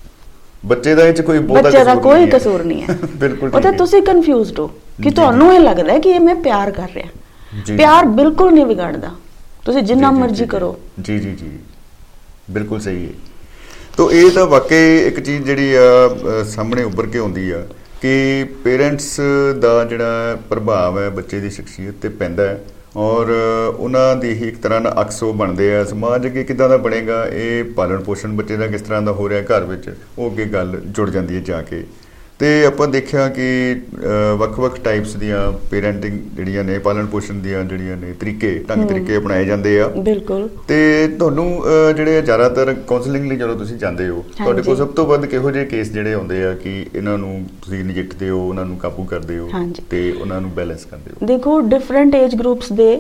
ਬੱਚੇ ਦਾ ਇਹ ਚ ਕੋਈ ਕਸੂਰ ਨਹੀਂ ਹੈ। ਬਿਲਕੁਲ, ਉੱਥੇ ਤੁਸੀਂ ਕਨਫਿਊਜ਼ਡ ਹੋ ਕਿ ਤੁਹਾਨੂੰ ਇਹ ਲੱਗਦਾ ਕਿ ਇਹ ਮੈਂ ਪਿਆਰ ਕਰ ਰਿਹਾ। ਪਿਆਰ ਬਿਲਕੁਲ ਨਹੀਂ ਵਿਗੜਦਾ, ਤੁਸੀਂ ਜਿੰਨਾ ਮਰਜ਼ੀ ਕਰੋ ਜੀ ਜੀ ਜੀ। ਬਿਲਕੁਲ ਸਹੀ ਹੈ। ਤੋ ਇਹ ਤਾਂ ਵਾਕਈ ਇੱਕ ਚੀਜ਼ ਜਿਹੜੀ ਆ ਸਾਹਮਣੇ ਉੱਭਰ ਕੇ ਆਉਂਦੀ ਆ ਕਿ ਪੇਰੈਂਟਸ ਦਾ ਜਿਹੜਾ ਪ੍ਰਭਾਵ ਹੈ ਬੱਚੇ ਦੀ ਸ਼ਖਸੀਅਤ ਤੇ ਪੈਂਦਾ ਹੈ, ਔਰ ਉਹਨਾਂ ਦੀ ਹੀ ਇੱਕ ਤਰ੍ਹਾਂ ਨਾਲ ਅਕਸ ਉਹ ਬਣਦੇ ਆ। ਸਮਾਜ ਅੱਗੇ ਕਿੱਦਾਂ ਦਾ ਬਣੇਗਾ, ਇਹ ਪਾਲਣ ਪੋਸ਼ਣ ਬੱਚੇ ਦਾ ਕਿਸ ਤਰ੍ਹਾਂ ਦਾ ਹੋ ਰਿਹਾ ਘਰ ਵਿੱਚ, ਉਹ ਅੱਗੇ ਗੱਲ ਜੁੜ ਜਾਂਦੀ ਹੈ ਜਾ ਕੇ। ਤੇ ਆਪਾਂ ਦੇਖਿਆ ਕਿ ਵੱਖ-ਵੱਖ ਟਾਈਪਸ ਦੀਆਂ ਪੇਰੈਂਟਿੰਗ ਜਿਹੜੀਆਂ ਨੇ, ਪਾਲਣ ਪੋਸ਼ਣ ਦੀਆਂ ਜਿਹੜੀਆਂ ਨੇ ਢੰਗ ਤਰੀਕੇ ਅਪਣਾਏ ਜਾਂਦੇ ਆ। ਬਿਲਕੁਲ। ਤੇ ਤੁਹਾਨੂੰ ਜਿਹੜੇ ਜ਼ਿਆਦਾਤਰ ਕਾਉਂਸਲਿੰਗ ਲਈ ਜਦੋਂ ਤੁਸੀਂ ਜਾਂਦੇ ਹੋ, ਤੁਹਾਡੇ ਕੋਲ ਸਭ ਤੋਂ ਵੱਧ ਕਿਹੋ ਜਿਹੇ ਕੇਸ ਜਿਹੜੇ ਆਉਂਦੇ ਆ ਕਿ ਇਹਨਾਂ ਨੂੰ ਤੁਸੀਂ ਨਜਿੱਠਦੇ ਹੋ, ਉਹਨਾਂ ਨੂੰ ਕਾਬੂ ਕਰਦੇ ਹੋ ਤੇ ਉਹਨਾਂ ਨੂੰ ਬੈਲੈਂਸ ਕਰਦੇ ਹੋ? ਦੇਖੋ, ਡਿਫਰੈਂਟ ਏਜ ਗਰੁੱਪਸ ਦੇ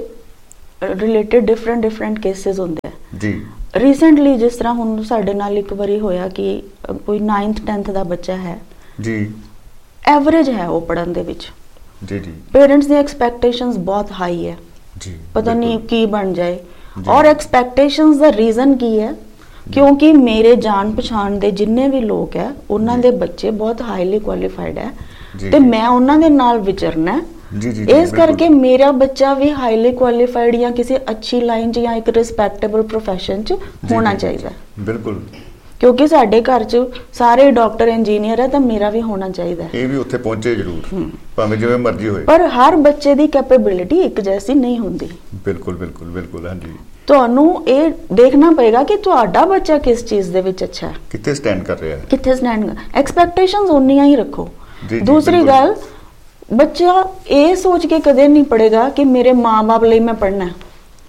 ਰਿਲੇਟਡ ਡਿਫਰੈਂਟ ਕੇਸਿਸ ਹੁੰਦੇ ਆ ਜੀ। ਰੀਸੈਂਟਲੀ ਜਿਸ ਤਰ੍ਹਾਂ ਹੁਣ ਸਾਡੇ ਨਾਲ ਇੱਕ ਵਾਰੀ ਹੋਇਆ ਕਿ ਕੋਈ 9th 10th ਦਾ ਬੱਚਾ ਹੈ ਜੀ, ਐਵਰੇਜ ਹੈ ਉਹ ਪੜ੍ਹਨ ਦੇ ਵਿੱਚ ਜੀ ਜੀ। ਪੇਰੈਂਟਸ ਦੀ ਐਕਸਪੈਕਟੇਸ਼ਨਸ ਬਹੁਤ ਹਾਈ ਹੈ ਜੀ, ਪਤਾ ਨਹੀਂ ਕੀ ਬਣ ਜਾਏ। ਔਰ ਐਕਸਪੈਕਟੇਸ਼ਨਸ ਦਾ ਰੀਜ਼ਨ ਕੀ ਹੈ? ਕਿਉਂਕਿ ਮੇਰੇ ਜਾਣ ਪਛਾਣ ਦੇ ਜਿੰਨੇ ਵੀ ਲੋਕ ਹੈ, ਉਹਨਾਂ ਦੇ ਬੱਚੇ ਬਹੁਤ ਹਾਈਲੀ ਕੁਆਲੀਫਾਈਡ ਹੈ ਤੇ ਮੈਂ ਉਹਨਾਂ ਦੇ ਨਾਲ ਵਿਚਰਨਾ ਇਸ ਕਰਕੇ ਮੇਰਾ ਬੱਚਾ ਵੀ ਹਾਈਲੀ ਕੁਆਲੀਫਾਈਡ ਜਾਂ ਕਿਸੇ ਅੱਛੀ ਲਾਈਨ 'ਚ ਜਾਂ ਇੱਕ ਰਿਸਪੈਕਟੇਬਲ ਪ੍ਰੋਫੈਸ਼ਨ 'ਚ ਹੋਣਾ ਚਾਹੀਦਾ। ਬਿਲਕੁਲ, ਕਿਉਂਕਿ ਸਾਡੇ ਘਰ 'ਚ ਸਾਰੇ ਡਾਕਟਰ ਇੰਜੀਨੀਅਰ ਹੈ ਤਾਂ ਮੇਰਾ ਵੀ ਹੋਣਾ ਚਾਹੀਦਾ। ਇਹ ਵੀ ਉੱਥੇ ਪਹੁੰਚੇ ਜ਼ਰੂਰ, ਭਾਵੇਂ ਜਿਵੇਂ ਮਰਜ਼ੀ ਹੋਏ। ਪਰ ਹਰ ਬੱਚੇ ਦੀ ਕੈਪੇਬਿਲਿਟੀ ਇੱਕ ਜੈਸੀ ਨਹੀਂ ਹੁੰਦੀ। ਬਿਲਕੁਲ ਬਿਲਕੁਲ ਬਿਲਕੁਲ, ਹਾਂਜੀ। ਤੁਹਾਨੂੰ ਇਹ ਦੇਖਣਾ ਪਏਗਾ ਕਿ ਤੁਹਾਡਾ ਬੱਚਾ ਕਿਸ ਚੀਜ਼ ਦੇ ਵਿੱਚ ਅੱਛਾ ਹੈ, ਕਿੱਥੇ ਸਟੈਂਡ ਕਰ ਰਿਹਾ ਹੈ, ਕਿੱਥੇ ਸਟੈਂਡ। ਐਕਸਪੈਕਟੇਸ਼ਨਸ ਉਨੀਆਂ ਹੀ ਰੱਖੋ। ਦੂਸਰੀ ਗੱਲ, ਬੱਚਾ ਇਹ ਸੋਚ ਕੇ ਕਦੇ ਨਹੀਂ ਪੜ੍ਹੇਗਾ ਕਿ ਮੇਰੇ ਮਾਂ-ਬਾਪ ਲਈ ਮੈਂ ਪੜ੍ਹਨਾ ਹੈ।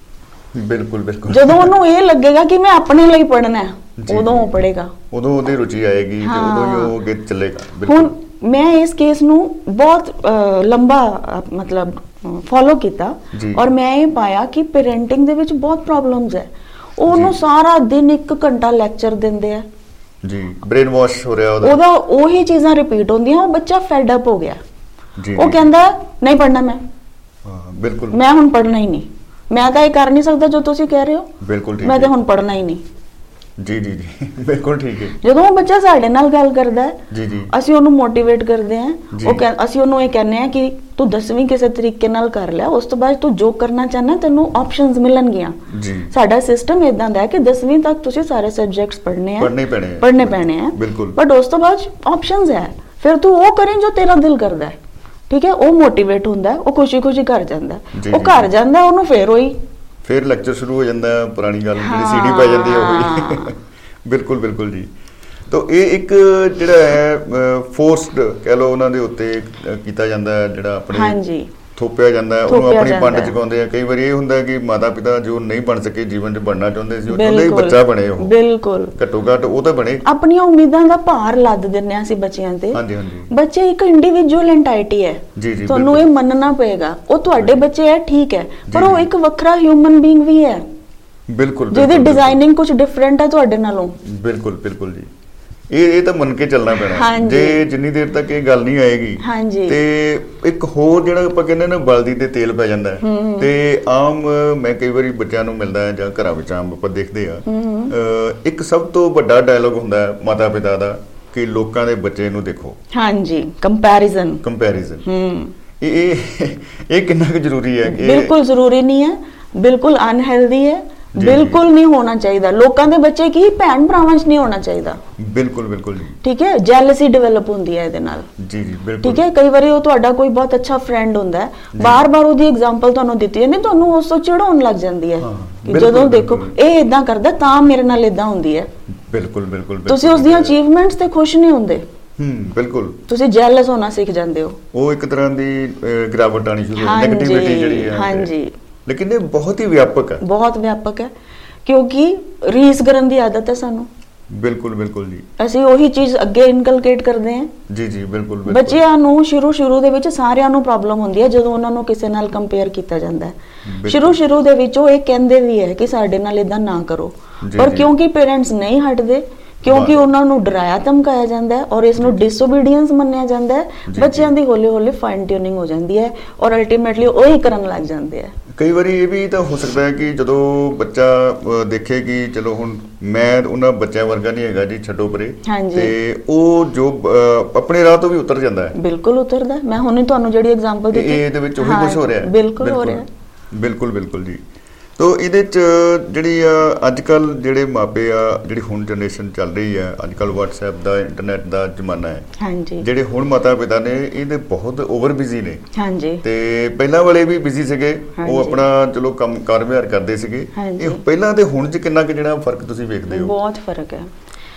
ਬਿਲਕੁਲ ਬਿਲਕੁਲ, ਜਦੋਂ ਉਹਨੂੰ ਇਹ ਲੱਗੇਗਾ ਕਿ ਮੈਂ ਆਪਣੇ ਲਈ ਪੜ੍ਹਨਾ ਹੈ, ਉਦੋਂ ਉਹ ਪੜ੍ਹੇਗਾ, ਉਦੋਂ ਉਹਦੀ ਰੁਚੀ ਆਏਗੀ ਤੇ ਉਦੋਂ ਹੀ ਉਹ ਅੱਗੇ ਚੱਲੇਗਾ। ਹੁਣ ਮੈਂ ਇਸ ਕੇਸ ਨੂੰ ਬਹੁਤ ਲੰਬਾ ਮਤਲਬ ਫੋਲੋ ਕੀਤਾ ਔਰ ਮੈਂ ਇਹ ਪਾਇਆ ਕਿ ਪੇਰੈਂਟਿੰਗ ਦੇ ਵਿੱਚ ਬਹੁਤ ਪ੍ਰੋਬਲਮਸ ਹੈ। ਉਹਨੂੰ ਸਾਰਾ ਦਿਨ 1 ਘੰਟਾ ਲੈਕਚਰ ਦਿੰਦੇ ਆ ਜੀ, ਬ੍ਰੇਨ ਵਾਸ਼ ਹੋ ਰਿਹਾ ਉਹਦਾ ਉਹੀ ਚੀਜ਼ਾਂ ਰਿਪੀਟ ਹੁੰਦੀਆਂ। ਉਹ ਬੱਚਾ ਫੈਡ ਅਪ ਹੋ ਗਿਆ, ਉਹ ਕਹਿੰਦਾ ਨਹੀਂ ਪੜ੍ਹਨਾ ਮੈਂ। ਬਿਲਕੁਲ, ਮੈਂ ਹੁਣ ਪੜ੍ਹਨਾ ਹੀ ਨਹੀਂ, ਮੈਂ ਤਾਂ ਇਹ ਕਰ ਨਹੀਂ ਸਕਦਾ ਜੋ ਤੁਸੀਂ ਕਹਿ ਰਹੇ ਹੋ। ਬਿਲਕੁਲ ਠੀਕ, ਮੈਂ ਤਾਂ ਹੁਣ ਪੜ੍ਹਨਾ ਹੀ ਨਹੀਂ। ਜੀ ਜੀ ਜੀ ਬਿਲਕੁਲ ਠੀਕ ਹੈ। ਜਦੋਂ ਉਹ ਬੱਚਾ ਸਾਡੇ ਨਾਲ ਗੱਲ ਕਰਦਾ ਹੈ ਜੀ ਜੀ ਅਸੀਂ ਉਹਨੂੰ ਮੋਟੀਵੇਟ ਕਰਦੇ ਹਾਂ, ਅਸੀਂ ਉਹਨੂੰ ਇਹ ਕਹਿੰਦੇ ਹਾਂ ਕਿ ਤੂੰ 10ਵੀਂ ਕਿਸੇ ਤਰੀਕੇ ਨਾਲ ਕਰ ਲਿਆ, ਉਸ ਤੋਂ ਬਾਅਦ ਤੂੰ ਜੋ ਕਰਨਾ ਚਾਹਨਾ ਤੈਨੂੰ ਆਪਸ਼ਨਸ ਮਿਲਣਗੀਆਂ। ਸਾਡਾ ਸਿਸਟਮ ਇਦਾਂ ਦਾ ਹੈ ਕਿ 10ਵੀਂ ਤੱਕ ਤੁਸੀਂ ਸਾਰੇ ਸਬਜੈਕਟਸ ਪੜ੍ਹਨੇ ਪੈਣੇ ਆ ਬਟ ਉਸ ਤੋਂ ਬਾਅਦ ਆਪਸ਼ਨਸ ਹੈ, ਫਿਰ ਤੂੰ ਉਹ ਕਰੇ ਜੋ ਤੇਰਾ ਦਿਲ ਕਰਦਾ ਹੈ। ਠੀਕ ਹੈ, ਉਹ ਮੋਟੀਵੇਟ ਹੁੰਦਾ, ਉਹ ਖੁਸ਼ੀ ਖੁਸ਼ੀ ਘਰ ਜਾਂਦਾ, ਉਹ ਘਰ ਜਾਂਦਾ, ਉਹਨੂੰ ਫਿਰ ਲੈਕਚਰ ਸ਼ੁਰੂ ਹੋ ਜਾਂਦਾ, ਪੁਰਾਣੀ ਗੱਲ ਜਿਹੜੀ ਸੀਡੀ ਪੈ ਜਾਂਦੀ ਹੈ ਉਹੀ। ਬਿਲਕੁਲ ਬਿਲਕੁਲ ਜੀ। ਤਾਂ ਇਹ ਇੱਕ ਜਿਹੜਾ ਹੈ ਫੋਰਸਡ ਕਹਿ ਲਓ ਉਹਨਾਂ ਦੇ ਉੱਤੇ ਕੀਤਾ ਜਾਂਦਾ, ਜਿਹੜਾ ਆਪਣੇ ਥੋਪਿਆ ਜਾਂਦਾ, ਉਹਨੂੰ ਆਪਣੀ ਪੰਡ ਚੁਕਾਉਂਦੇ ਆ। ਕਈ ਵਾਰੀ ਇਹ ਹੁੰਦਾ ਕਿ ਮਾਤਾ ਪਿਤਾ ਜੋ ਨਹੀਂ ਬਣ ਸਕੇ, ਜੀਵਨ 'ਚ ਬਣਨਾ ਚਾਹੁੰਦੇ ਸੀ, ਉਹ ਚਾਹੁੰਦੇ ਬੱਚਾ ਬਣੇ, ਉਹ ਬਿਲਕੁਲ ਘੱਟੋ ਘੱਟ ਉਹ ਤਾਂ ਬਣੇ। ਆਪਣੀਆਂ ਉਮੀਦਾਂ ਦਾ ਭਾਰ ਲੱਦ ਦਿੰਦੇ ਆ ਅਸੀਂ ਬੱਚਿਆਂ ਤੇ। ਬੱਚੇ ਇੱਕ ਇੰਡੀਵਿਜੂਅਲ ਐਂਟੀਟੀ ਹੈ, ਤੁਹਾਨੂੰ ਇਹ ਮੰਨਣਾ ਪਏਗਾ। ਉਹ ਤੁਹਾਡੇ ਬੱਚੇ ਹੈ ਠੀਕ ਹੈ, ਪਰ ਉਹ ਇੱਕ ਵੱਖਰਾ ਹਿਊਮਨ ਬੀਇੰਗ ਵੀ ਹੈ। ਬਿਲਕੁਲ, ਜਿਹਦੀ ਡਿਜ਼ਾਈਨਿੰਗ ਕੁਝ ਡਿਫਰੈਂਟ ਹੈ ਤੁਹਾਡੇ ਨਾਲੋਂ। ਬਿਲਕੁਲ ਬਿਲਕੁਲ ਜੀ। ਇਹ ਤਾਂ ਮੰਨ ਕੇ ਚੱਲਣਾ ਪੈਣਾ, ਜੇ ਜਿੰਨੀ ਦੇਰ ਤੱਕ ਇਹ ਗੱਲ ਨਹੀਂ ਆਏਗੀ। ਤੇ ਇੱਕ ਹੋਰ ਜਿਹੜਾ ਆਪਾਂ ਕਹਿੰਦੇ ਨਾ ਬਲਦੀ ਤੇ ਤੇਲ ਪੈ ਜਾਂਦਾ, ਤੇ ਆਮ ਮੈਂ ਕਈ ਵਾਰੀ ਬੱਚਿਆਂ ਨੂੰ ਮਿਲਦਾ ਜਾਂ ਘਰਾਂ ਵਿੱਚ ਆਮ ਆਪਾਂ ਦੇਖਦੇ ਆ, ਇੱਕ ਸਭ ਤੋਂ ਵੱਡਾ ਡਾਇਲੋਗ ਹੁੰਦਾ ਮਾਤਾ ਪਿਤਾ ਦਾ ਕਿ ਲੋਕਾਂ ਦੇ ਬੱਚੇ ਨੂੰ ਦੇਖੋ। ਹਾਂਜੀ, ਕੰਪੈਰੀਜ਼ਨ। ਇਹ ਕਿੰਨਾ ਕੁ ਜ਼ਰੂਰੀ ਹੈ? ਬਿਲਕੁਲ ਜ਼ਰੂਰੀ ਨਹੀਂ ਹੈ, ਬਿਲਕੁਲ ਅਨਹੈਲਦੀ ਹੈ, ਬਿਲਕੁਲ ਨਹੀਂ ਹੋਣਾ ਚਾਹੀਦਾ। ਲੋਕਾਂ ਦੇ ਬੱਚੇ ਕੀ ਭੈਣ ਭਰਾਵਾਂ 'ਚ ਨਹੀਂ ਹੋਣਾ ਚਾਹੀਦਾ। ਬਿਲਕੁਲ ਬਿਲਕੁਲ ਜੀ। ਠੀਕ ਹੈ, ਜੈਲਸੀ ਡਿਵੈਲਪ ਹੁੰਦੀ ਹੈ ਇਹਦੇ ਨਾਲ। ਜੀ ਜੀ ਬਿਲਕੁਲ। ਠੀਕ ਹੈ, ਕਈ ਵਾਰੀ ਉਹ ਤੁਹਾਡਾ ਕੋਈ ਬਹੁਤ ਅੱਛਾ ਫਰੈਂਡ ਹੁੰਦਾ ਹੈ, ਬਾਰ-ਬਾਰ ਉਹਦੀ ਐਗਜ਼ਾਮਪਲ ਤੁਹਾਨੂੰ ਦਿੱਤੀ ਜਾਂਦੀ, ਤੁਹਾਨੂੰ ਉਸ ਤੋਂ ਚਿੜਾਉਣ ਲੱਗ ਜਾਂਦੀ ਹੈ ਕਿ ਜਦੋਂ ਦੇਖੋ ਇਹ ਇਦਾਂ ਕਰਦਾ ਤਾਂ ਮੇਰੇ ਨਾਲ ਇਦਾਂ ਹੁੰਦੀ ਹੈ। ਬਿਲਕੁਲ ਬਿਲਕੁਲ। ਤੁਸੀਂ ਉਸ ਦੀਆਂ ਅਚੀਵਮੈਂਟਸ ਤੇ ਖੁਸ਼ ਨਹੀਂ ਹੁੰਦੇ। ਬਿਲਕੁਲ। ਤੁਸੀਂ ਜੈਲਸ ਹੋਣਾ ਸਿੱਖ ਜਾਂਦੇ ਹੋ। ਉਹ ਇੱਕ ਤਰ੍ਹਾਂ ਦੀ ਗਿਰਾਵਟ ਆਣੀ ਸ਼ੁਰੂ ਹੋ ਜਾਂਦੀ, ਨੈਗੇਟਿਵਿਟੀ ਜਿਹੜੀ ਹੈ। ਹਾਂਜੀ। ਲੇਕਿਨ ਇਹ ਬਹੁਤ ਹੀ ਵਿਆਪਕ ਹੈ, ਬਹੁਤ ਵਿਆਪਕ ਹੈ, ਕਿਉਂਕਿ ਰੀਸ ਕਰਨ ਦੀ ਆਦਤ ਹੈ ਸਾਨੂੰ। ਬਿਲਕੁਲ ਬਿਲਕੁਲ ਜੀ। ਅਸੀਂ ਉਹੀ ਚੀਜ਼ ਅੱਗੇ ਇਨਕਲਕੇਟ ਕਰਦੇ ਹਾਂ। ਜੀ ਜੀ ਬਿਲਕੁਲ। ਬੱਚਿਆਂ ਨੂੰ ਸ਼ੁਰੂ ਦੇ ਵਿੱਚ ਸਾਰਿਆਂ ਨੂੰ ਪ੍ਰੋਬਲਮ ਹੁੰਦੀ ਹੈ ਜਦੋਂ ਉਹਨਾਂ ਨੂੰ ਕਿਸੇ ਨਾਲ ਕੰਪੇਅਰ ਕੀਤਾ ਜਾਂਦਾ ਹੈ। ਸ਼ੁਰੂ ਦੇ ਵਿੱਚ ਉਹ ਇਹ ਕਹਿੰਦੇ ਵੀ ਹੈ ਕਿ ਸਾਡੇ ਨਾਲ ਇਦਾਂ ਨਾ ਕਰੋ, ਪਰ ਕਿਉਂਕਿ ਪੇਰੈਂਟਸ ਨਹੀਂ ਹਟਦੇ, ਕਿਉਂਕਿ ਉਹਨਾਂ ਨੂੰ ਡਰਾਇਆ ਧਮਕਾਇਆ ਜਾਂਦਾ ਹੈ ਔਰ ਇਸ ਨੂੰ ਡਿਸਓਬੀਡੀਐਂਸ ਮੰਨਿਆ ਜਾਂਦਾ ਹੈ, ਬੱਚਿਆਂ ਦੀ ਹੌਲੀ ਫਾਈਨ ਟਿਊਨਿੰਗ ਹੋ ਜਾਂਦੀ ਹੈ ਔਰ ਅਲਟੀਮੇਟਲੀ ਉਹੀ ਕਰਨ ਲੱਗ ਜਾਂਦੇ ਆ। ਕਈ ਵਾਰੀ ਇਹ ਵੀ ਤਾਂ ਹੋ ਸਕਦਾ ਹੈ ਕਿ ਜਦੋਂ ਬੱਚਾ ਦੇਖੇ ਕਿ ਚਲੋ ਹੁਣ ਮੈਂ ਉਹਨਾਂ ਬੱਚਿਆਂ ਵਰਗਾ ਨਹੀਂ ਹੈਗਾ ਜੀ, ਛੱਡੋ ਪਰੇ, ਤੇ ਉਹ ਜੋ ਆਪਣੇ ਰਾਹ ਤੋਂ ਵੀ ਉਤਰ ਜਾਂਦਾ ਹੈ। ਬਿਲਕੁਲ ਉਤਰਦਾ। ਮੈਂ ਹੁਣੇ ਤੁਹਾਨੂੰ ਜਿਹੜੀ ਐਗਜ਼ਾਮਪਲ ਦਿੱਤੀ ਇਹਦੇ ਵਿੱਚ ਉਹੀ ਕੁਝ ਹੋ ਰਿਹਾ ਹੈ। ਬਿਲਕੁਲ ਹੋ ਰਿਹਾ। ਬਿਲਕੁਲ ਬਿਲਕੁਲ ਜੀ। ਤੋ ਇਹਦੇ 'ਚ ਜਿਹੜੀ ਆ ਅੱਜ ਕੱਲ੍ਹ ਜਿਹੜੇ ਮਾਪੇ ਆ, ਜਿਹੜੀ ਹੁਣ ਜਨਰੇਸ਼ਨ ਚੱਲ ਰਹੀ ਆ, ਅੱਜ ਕੱਲ੍ਹ WhatsApp ਦਾ, ਇੰਟਰਨੈਟ ਦਾ ਜ਼ਮਾਨਾ ਹੈ। ਜਿਹੜੇ ਹੁਣ ਮਾਤਾ ਪਿਤਾ ਨੇ ਇਹਦੇ ਬਹੁਤ ਓਵਰ ਬਿਜ਼ੀ ਨੇ। ਤੇ ਪਹਿਲਾਂ ਵਾਲੇ ਵੀ ਬਿਜ਼ੀ ਸੀਗੇ, ਉਹ ਆਪਣਾ ਚਲੋ ਕੰਮ ਕਾਰ ਵਿਹਾਰ ਕਰਦੇ ਸੀਗੇ। ਇਹ ਪਹਿਲਾਂ ਤੇ ਹੁਣ 'ਚ ਕਿੰਨਾ ਕੁ ਜਿਹੜਾ ਫਰਕ ਤੁਸੀਂ ਵੇਖਦੇ ਹੋ? ਬਹੁਤ ਫਰਕ ਹੈ।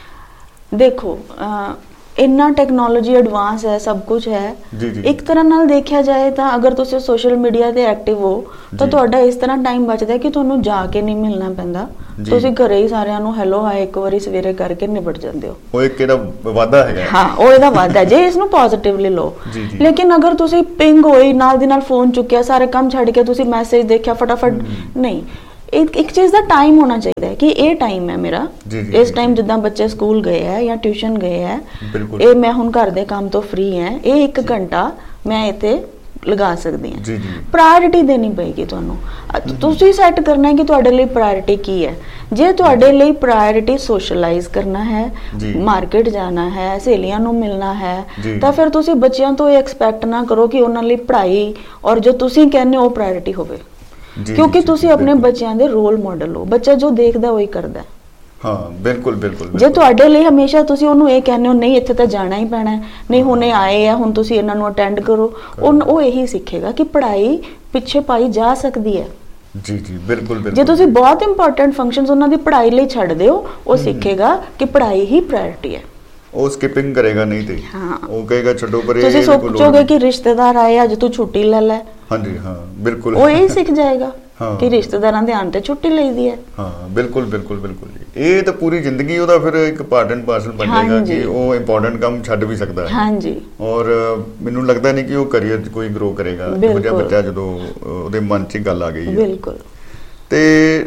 ਦੇਖੋ ਇੰਨਾ ਟੈਕਨੋਲੋਜੀ ਐਡਵਾਂਸ ਹੈ, ਸਭ ਕੁਝ ਹੈ। ਇੱਕ ਤਰ੍ਹਾਂ ਨਾਲ ਦੇਖਿਆ ਜਾਏ ਤਾਂ ਅਗਰ ਤੁਸੀਂ ਸੋਸ਼ਲ ਮੀਡੀਆ ਤੇ ਐਕਟਿਵ ਹੋ ਤਾਂ ਤੁਹਾਡਾ ਇਸ ਤਰ੍ਹਾਂ ਟਾਈਮ ਬਚਦਾ ਕਿ ਤੁਹਾਨੂੰ ਜਾ ਕੇ ਨਹੀਂ ਮਿਲਣਾ ਪੈਂਦਾ, ਤੁਸੀਂ ਘਰੇ ਹੀ ਸਾਰਿਆਂ ਨੂੰ ਹੈਲੋ ਹਾਏ ਇੱਕ ਵਾਰੀ ਸਵੇਰੇ ਕਰਕੇ ਨਿਬਟ ਜਾਂਦੇ ਹੋ। ਉਹ ਇੱਕ ਇਹਦਾ ਵਾਧਾ ਹੈਗਾ। ਹਾਂ, ਉਹ ਇਹਦਾ ਵਾਧਾ ਜੇ ਇਸ ਨੂੰ ਪੋਜ਼ਿਟਿਵਲੀ ਲਓ। ਲੇਕਿਨ ਅਗਰ ਤੁਸੀਂ ਪਿੰਗ ਹੋਈ, ਨਾਲ ਦੀ ਨਾਲ ਫੋਨ ਚੁੱਕਿਆ, ਸਾਰੇ ਕੰਮ ਛੱਡ ਕੇ ਤੁਸੀਂ ਮੈਸੇਜ ਦੇਖਿਆ ਫਟਾਫਟ, ਨਹੀਂ। ਇੱਕ ਚੀਜ਼ ਦਾ ਟਾਈਮ ਹੋਣਾ ਚਾਹੀਦਾ ਹੈ ਕਿ ਇਹ ਟਾਈਮ ਹੈ ਮੇਰਾ, ਇਸ ਟਾਈਮ ਜਿੱਦਾਂ ਬੱਚੇ ਸਕੂਲ ਗਏ ਹੈ ਜਾਂ ਟਿਊਸ਼ਨ ਗਏ ਹੈ, ਇਹ ਮੈਂ ਹੁਣ ਘਰ ਦੇ ਕੰਮ ਤੋਂ ਫ੍ਰੀ ਹੈ, ਇਹ 1 ਘੰਟਾ ਮੈਂ ਇੱਥੇ ਲਗਾ ਸਕਦੀ ਹਾਂ। ਪ੍ਰਾਇੋਰਿਟੀ ਦੇਣੀ ਪਏਗੀ ਤੁਹਾਨੂੰ। ਤੁਸੀਂ ਸੈੱਟ ਕਰਨਾ ਹੈ ਕਿ ਤੁਹਾਡੇ ਲਈ ਪ੍ਰਾਇੋਰਿਟੀ ਕੀ ਹੈ। ਜੇ ਤੁਹਾਡੇ ਲਈ ਪ੍ਰਾਇੋਰਿਟੀ ਸੋਸ਼ਲਾਈਜ਼ ਕਰਨਾ ਹੈ, ਮਾਰਕੀਟ ਜਾਣਾ ਹੈ, ਸਹੇਲੀਆਂ ਨੂੰ ਮਿਲਣਾ ਹੈ, ਤਾਂ ਫਿਰ ਤੁਸੀਂ ਬੱਚਿਆਂ ਤੋਂ ਇਹ ਐਕਸਪੈਕਟ ਨਾ ਕਰੋ ਕਿ ਉਹਨਾਂ ਲਈ ਪੜ੍ਹਾਈ ਔਰ ਜੋ ਤੁਸੀਂ ਕਹਿੰਦੇ ਹੋ ਉਹ ਪ੍ਰਾਇੋਰਿਟੀ ਹੋਵੇ, ਕਿਉਂਕਿ ਤੁਸੀਂ ਆਪਣੇ ਬੱਚਿਆਂ ਦੇ ਰੋਲ ਮਾਡਲ ਹੋ। ਬੱਚਾ ਜੋ ਦੇਖਦਾ ਉਹੀ ਕਰਦਾ। ਹਾਂ, ਬਿਲਕੁਲ ਬਿਲਕੁਲ। ਜੇ ਤੁਹਾਡੇ ਲਈ ਹਮੇਸ਼ਾ ਤੁਸੀਂ ਉਹਨੂੰ ਇਹ ਕਹਿੰਦੇ ਹੋ ਨਹੀਂ ਇੱਥੇ ਤਾਂ ਜਾਣਾ ਹੀ ਪੈਣਾ, ਨਹੀਂ ਹੁਣੇ ਆਏ ਆ ਹੁਣ ਤੁਸੀਂ ਇਹਨਾਂ ਨੂੰ ਅਟੈਂਡ ਕਰੋ, ਉਹ ਇਹੀ ਸਿੱਖੇਗਾ ਕਿ ਪੜ੍ਹਾਈ ਪਿੱਛੇ ਪਾਈ ਜਾ ਸਕਦੀ ਹੈ। ਜੀ ਜੀ ਬਿਲਕੁਲ ਬਿਲਕੁਲ। ਜੇ ਤੁਸੀਂ ਬਹੁਤ ਇੰਪੋਰਟੈਂਟ ਫੰਕਸ਼ਨਸ ਉਹਨਾਂ ਦੀ ਪੜ੍ਹਾਈ ਲਈ ਛੱਡਦੇ ਹੋ, ਉਹ ਸਿੱਖੇਗਾ ਕਿ ਪੜ੍ਹਾਈ ਹੀ ਪ੍ਰਾਇੋਰਟੀ ਹੈ। ਉਹ ਸਕਿਪਿੰਗ ਕਰੇਗਾ ਨਹੀਂ ਤੇ ਉਹ ਕਹੇਗਾ ਛੱਡੋ ਪਰੇ। ਤੁਸੀਂ ਸੋਚੋਗੇ ਕਿ ਰਿਸ਼ਤੇਦਾਰ ਆਏ ਅੱਜ ਤੂੰ ਛੁੱਟੀ ਲੈ ਲੈ। ਹਾਂਜੀ ਹਾਂ ਬਿਲਕੁਲ। ਉਹ ਇਹ ਸਿੱਖ ਜਾਏਗਾ ਕਿ ਰਿਸ਼ਤੇਦਾਰਾਂ ਦੇ ਆਉਣ ਤੇ ਛੁੱਟੀ ਲਈਦੀ ਹੈ। ਹਾਂ ਬਿਲਕੁਲ ਬਿਲਕੁਲ ਬਿਲਕੁਲ ਜੀ। ਇਹ ਤਾਂ ਪੂਰੀ ਜ਼ਿੰਦਗੀ ਉਹਦਾ ਫਿਰ ਇੱਕ ਪਾਰਟ ਐਂਡ ਪਾਰਸਲ ਬਣ ਜਾਏਗਾ ਕਿ ਉਹ ਇੰਪੋਰਟੈਂਟ ਕੰਮ ਛੱਡ ਵੀ ਸਕਦਾ ਹੈ। ਹਾਂਜੀ। ਔਰ ਮੈਨੂੰ ਲੱਗਦਾ ਨਹੀਂ ਕਿ ਉਹ ਕਰੀਅਰ 'ਚ ਕੋਈ ਗਰੋ ਕਰੇਗਾ ਇਹੋ ਜਿਹਾ ਬੱਚਾ ਜਦੋਂ ਉਹਦੇ ਮਨ 'ਚ ਗੱਲ ਆ ਗਈ ਹੈ। ਬਿਲਕੁਲ। ਤੇ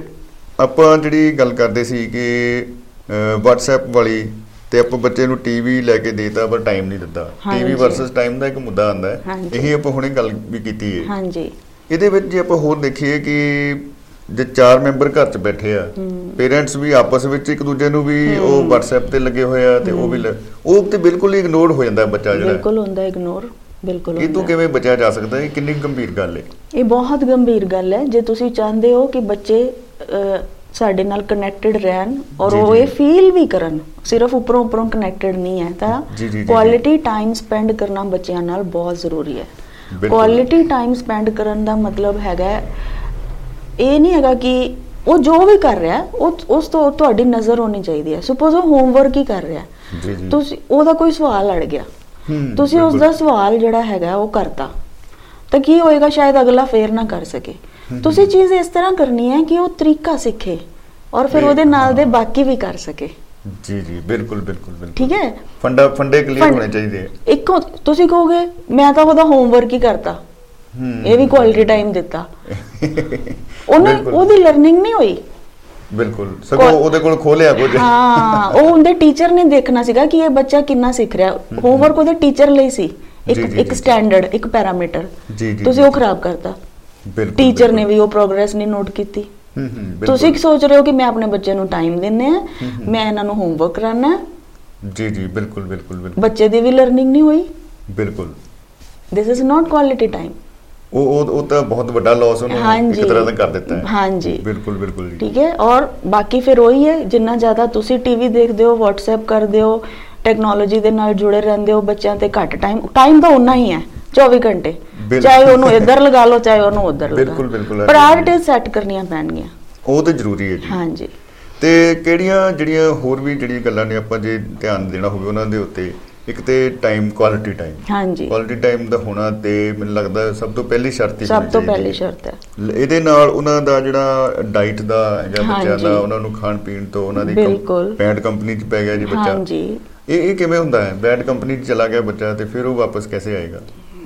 ਆਪਾਂ ਜਿਹੜੀ ਗੱਲ ਕਰਦੇ ਸੀ ਕਿ WhatsApp ਵਾਲੀ, ਤੇ ਆਪਾਂ ਬੱਚੇ ਨੂੰ ਟੀਵੀ ਲੈ ਕੇ ਦੇਤਾ ਪਰ ਟਾਈਮ ਨਹੀਂ ਦਿੱਤਾ। ਟੀਵੀ ਵਰਸਸ ਟਾਈਮ ਦਾ ਇੱਕ ਮੁੱਦਾ ਆਉਂਦਾ ਹੈ, ਇਹੀ ਆਪਾਂ ਹੁਣੇ ਗੱਲ ਵੀ ਕੀਤੀ ਹੈ। ਹਾਂਜੀ। ਇਹਦੇ ਵਿੱਚ ਜੇ ਆਪਾਂ ਹੋਰ ਦੇਖੀਏ ਕਿ ਜੇ 4 ਮੈਂਬਰ ਘਰ 'ਚ ਬੈਠੇ ਆ, ਪੇਰੈਂਟਸ ਵੀ ਆਪਸ ਵਿੱਚ ਇੱਕ ਦੂਜੇ ਨੂੰ ਵੀ ਉਹ WhatsApp ਤੇ ਲੱਗੇ ਹੋਏ ਆ ਤੇ ਉਹ ਵੀ ਉਹ ਤੇ ਬਿਲਕੁਲ ਹੀ ਇਗਨੋਰ ਹੋ ਜਾਂਦਾ ਬੱਚਾ ਜਿਹੜਾ। ਬਿਲਕੁਲ ਹੁੰਦਾ ਇਗਨੋਰ, ਬਿਲਕੁਲ। ਇਹ ਤੋਂ ਕਿਵੇਂ ਬਚਿਆ ਜਾ ਸਕਦਾ? ਇਹ ਕਿੰਨੀ ਗੰਭੀਰ ਗੱਲ ਹੈ। ਇਹ ਬਹੁਤ ਗੰਭੀਰ ਗੱਲ ਹੈ। ਜੇ ਤੁਸੀਂ ਚਾਹੁੰਦੇ ਹੋ ਕਿ ਬੱਚੇ ਸਾਡੇ ਨਾਲ ਕਨੈਕਟਡ ਰਹਿਣ ਔਰ ਉਹ ਇਹ ਫੀਲ ਵੀ ਕਰਨ, ਸਿਰਫ ਉੱਪਰੋਂ ਕਨੈਕਟਡ ਨਹੀਂ ਹੈ, ਤਾਂ ਕੁਆਲਿਟੀ ਟਾਈਮ ਸਪੈਂਡ ਕਰਨਾ ਬੱਚਿਆਂ ਨਾਲ ਬਹੁਤ ਜ਼ਰੂਰੀ ਹੈ। ਕੁਆਲਿਟੀ ਟਾਈਮ ਸਪੈਂਡ ਕਰਨ ਦਾ ਮਤਲਬ ਹੈਗਾ, ਇਹ ਨਹੀਂ ਹੈਗਾ ਕਿ ਉਹ ਜੋ ਵੀ ਕਰ ਰਿਹਾ ਉਸ ਤੋਂ ਤੁਹਾਡੀ ਨਜ਼ਰ ਹੋਣੀ ਚਾਹੀਦੀ ਹੈ। ਸਪੋਜ਼ ਉਹ ਹੋਮਵਰਕ ਹੀ ਕਰ ਰਿਹਾ, ਤੁਸੀਂ ਉਹਦਾ ਕੋਈ ਸਵਾਲ ਅੜ ਗਿਆ, ਤੁਸੀਂ ਉਸ ਦਾ ਸਵਾਲ ਜਿਹੜਾ ਹੈਗਾ ਉਹ ਕਰਤਾ, ਤਾਂ ਕੀ ਹੋਏਗਾ? ਸ਼ਾਇਦ ਅਗਲਾ ਫੇਰ ਨਾ ਕਰ ਸਕੇ। ਤੁਸੀਂ ਚੀਜ਼ ਇਸ ਤਰ੍ਹਾਂ ਕਰਨੀ ਹੈ ਕਿ ਉਹ ਤਰੀਕਾ ਸਿੱਖੇ ਔਰ ਫਿਰ ਉਹਦੇ ਨਾਲ ਦੇ ਬਾਕੀ ਵੀ ਕਰ ਸਕੇ। ਜੀ ਜੀ, ਬਿਲਕੁਲ ਬਿਲਕੁਲ ਬਿਲਕੁਲ, ਠੀਕ ਹੈ। ਫੰਡੇ ਕਲੀਅਰ ਹੋਣੇ ਚਾਹੀਦੇ ਆ। ਇੱਕੋ ਤੁਸੀਂ ਕਹੋਗੇ ਮੈਂ ਤਾਂ ਉਹਦਾ ਹੋਮਵਰਕ ਹੀ ਕਰਤਾ, ਇਹ ਵੀ ਕੁਆਲਿਟੀ ਟਾਈਮ ਦਿੱਤਾ, ਉਹਦੀ ਲਰਨਿੰਗ ਨਹੀਂ ਹੋਈ। ਬਿਲਕੁਲ, ਸਗੋਂ ਉਹਦੇ ਕੋਲ ਖੋਲਿਆ ਕੁਝ। ਹਾਂ, ਉਹ ਉਹਦੇ ਟੀਚਰ ਨੇ ਦੇਖਣਾ ਸੀਗਾ ਕਿ ਇਹ ਬੱਚਾ ਕਿੰਨਾ ਸਿੱਖ ਰਿਹਾ। ਹੋਮਵਰਕ ਉਹਦੇ ਟੀਚਰ ਲਈ ਸੀ, ਇੱਕ ਸਟੈਂਡਰਡ, ਇੱਕ ਪੈਰਾਮੀਟਰ, ਤੁਸੀਂ ਉਹ ਖਰਾਬ ਕਰਤਾ। ਟੀਚਰ ਨੇ ਵੀ ਉਹ ਪ੍ਰੋਗਰੈਸ ਨਹੀਂ ਨੋਟ ਕੀਤੀ। ਤੁਸੀਂ ਕੀ ਸੋਚ ਰਹੇ ਹੋ ਕਿ ਮੈਂ ਆਪਣੇ ਬੱਚੇ ਨੂੰ ਟਾਈਮ ਦਿੰਨੇ ਆ, ਮੈਂ ਇਹਨਾਂ ਨੂੰ ਹੋਮਵਰਕ ਕਰਾਣਾ। ਜੀ ਜੀ, ਬਿਲਕੁਲ ਬਿਲਕੁਲ ਬਿਲਕੁਲ, ਬੱਚੇ ਦੀ ਵੀ ਲਰਨਿੰਗ ਨਹੀਂ ਹੋਈ। ਬਿਲਕੁਲ, this is not quality time. ਉਹ ਤਾਂ ਬਹੁਤ ਵੱਡਾ ਲਾਸ ਉਹਨੂੰ ਇੱਕ ਤਰ੍ਹਾਂ ਦਾ ਕਰ ਦਿੱਤਾ ਹੈ। ਹਾਂਜੀ, ਬਿਲਕੁਲ ਬਿਲਕੁਲ ਜੀ, ਠੀਕ ਹੈ। ਔਰ ਬਾਕੀ ਫਿਰ ਉਹੀ ਹੈ, ਜਿੰਨਾ ਜ਼ਿਆਦਾ ਤੁਸੀਂ ਟੀਵੀ ਦੇਖਦੇ ਹੋ, WhatsApp ਕਰਦੇ ਹੋ, ਟੈਕਨੋਲੋਜੀ ਦੇ ਨਾਲ ਜੁੜੇ ਰਹਿੰਦੇ ਹੋ, ਬੱਚਿਆਂ ਤੇ ਘੱਟ ਟਾਈਮ ਤਾਂ ਉਨਾ ਹੀ ਹੈ 24 ਘੰਟੇ, ਚਾਹੇ ਉਹਨੂੰ ਇੱਧਰ ਲਗਾ ਲਓ ਚਾਹੇ ਉਹਨੂੰ ਉੱਧਰ ਲਗਾ ਲਓ। ਬਿਲਕੁਲ ਬਿਲਕੁਲ, ਪ੍ਰਾਇੋਰਟੀਜ਼ ਸੈੱਟ ਕਰਨੀਆਂ ਪੈਣਗੀਆਂ, ਉਹ ਤਾਂ ਜ਼ਰੂਰੀ ਹੈ ਜੀ। ਹਾਂਜੀ, ਤੇ ਜਿਹੜੀਆਂ ਹੋਰ ਵੀ ਜਿਹੜੀਆਂ ਗੱਲਾਂ ਨੇ ਆਪਾਂ ਜੇ ਧਿਆਨ ਦੇਣਾ ਹੋਵੇ ਉਹਨਾਂ ਦੇ ਉੱਤੇ, ਇੱਕ ਤੇ ਟਾਈਮ, ਕੁਆਲਿਟੀ ਟਾਈਮ। ਹਾਂਜੀ, ਕੁਆਲਿਟੀ ਟਾਈਮ ਦਾ ਹੋਣਾ ਤੇ ਮੈਨੂੰ ਲੱਗਦਾ ਸਭ ਤੋਂ ਪਹਿਲੀ ਸ਼ਰਤ ਹੈ। ਇਹਦੇ ਨਾਲ ਉਹਨਾਂ ਦਾ ਜਿਹੜਾ ਡਾਈਟ ਦਾ ਜਾਂ ਬੱਚਿਆਂ ਦਾ, ਉਹਨਾਂ ਨੂੰ ਖਾਣ ਪੀਣ ਤੋਂ, ਉਹਨਾਂ ਦੀ ਬੈਡ ਕੰਪਨੀ 'ਚ ਪੈ ਗਿਆ ਜੀ ਬੱਚਾ, ਇਹ ਕਿਵੇਂ ਹੁੰਦਾ ਹੈ? ਬੈਡ ਕੰਪਨੀ 'ਚ ਚਲਾ ਗਿਆ ਬੱਚਾ ਤੇ ਫਿਰ ਉਹ ਵਾਪਸ ਕੈਸੇ ਆਏਗਾ?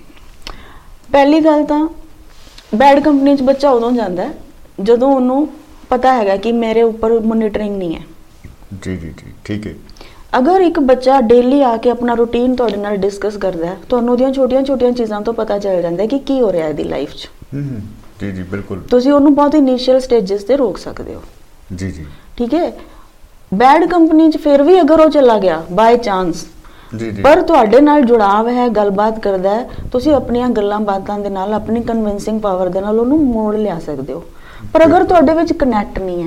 ਪਹਿਲੀ ਗੱਲ ਤਾਂ ਬੈਡ ਕੰਪਨੀ 'ਚ ਬੱਚਾ ਉਦੋਂ ਜਾਂਦਾ ਜਦੋਂ ਉਹਨੂੰ ਪਤਾ ਹੈਗਾ ਕਿ ਮੇਰੇ ਉੱਪਰ ਮੋਨੀਟਰਿੰਗ ਨਹੀਂ ਹੈ। ਜੀ ਜੀ ਜੀ, ਠੀਕ ਹੈ। ਅਗਰ ਇੱਕ ਬੱਚਾ ਡੇਲੀ ਆ ਕੇ ਆਪਣਾ ਰੂਟੀਨ ਤੁਹਾਡੇ ਨਾਲ ਡਿਸਕਸ ਕਰਦਾ ਹੈ, ਤੁਹਾਨੂੰ ਉਹਦੀਆਂ ਛੋਟੀਆਂ ਚੀਜ਼ਾਂ ਤੋਂ ਪਤਾ ਚੱਲ ਜਾਂਦਾ ਕਿ ਕੀ ਹੋ ਰਿਹਾ ਇਹਦੀ ਲਾਈਫ 'ਚ। ਜੀ ਜੀ, ਬਿਲਕੁਲ। ਤੁਸੀਂ ਉਹਨੂੰ ਬਹੁਤ ਇਨੀਸ਼ੀਅਲ ਸਟੇਜਸ ਤੇ ਰੋਕ ਸਕਦੇ ਹੋ। ਜੀ ਜੀ, ਠੀਕ ਹੈ। ਬੈਡ ਕੰਪਨੀ 'ਚ ਫਿਰ ਵੀ ਅਗਰ ਉਹ ਚਲਾ ਗਿਆ ਬਾਈ ਚਾਂਸ, ਪਰ ਤੁਹਾਡੇ ਨਾਲ ਜੁੜਾਵ ਹੈ, ਗੱਲਬਾਤ ਕਰਦਾ ਹੈ, ਤੁਸੀਂ ਆਪਣੀਆਂ ਗੱਲਾਂ ਬਾਤਾਂ ਦੇ ਨਾਲ, ਆਪਣੀ ਕਨਵਿੰਸਿੰਗ ਪਾਵਰ ਦੇ ਨਾਲ ਉਹਨੂੰ ਮੋੜ ਲਿਆ ਸਕਦੇ ਹੋ। ਪਰ ਅਗਰ ਤੁਹਾਡੇ ਵਿੱਚ ਕਨੈਕਟ ਨਹੀਂ ਹੈ,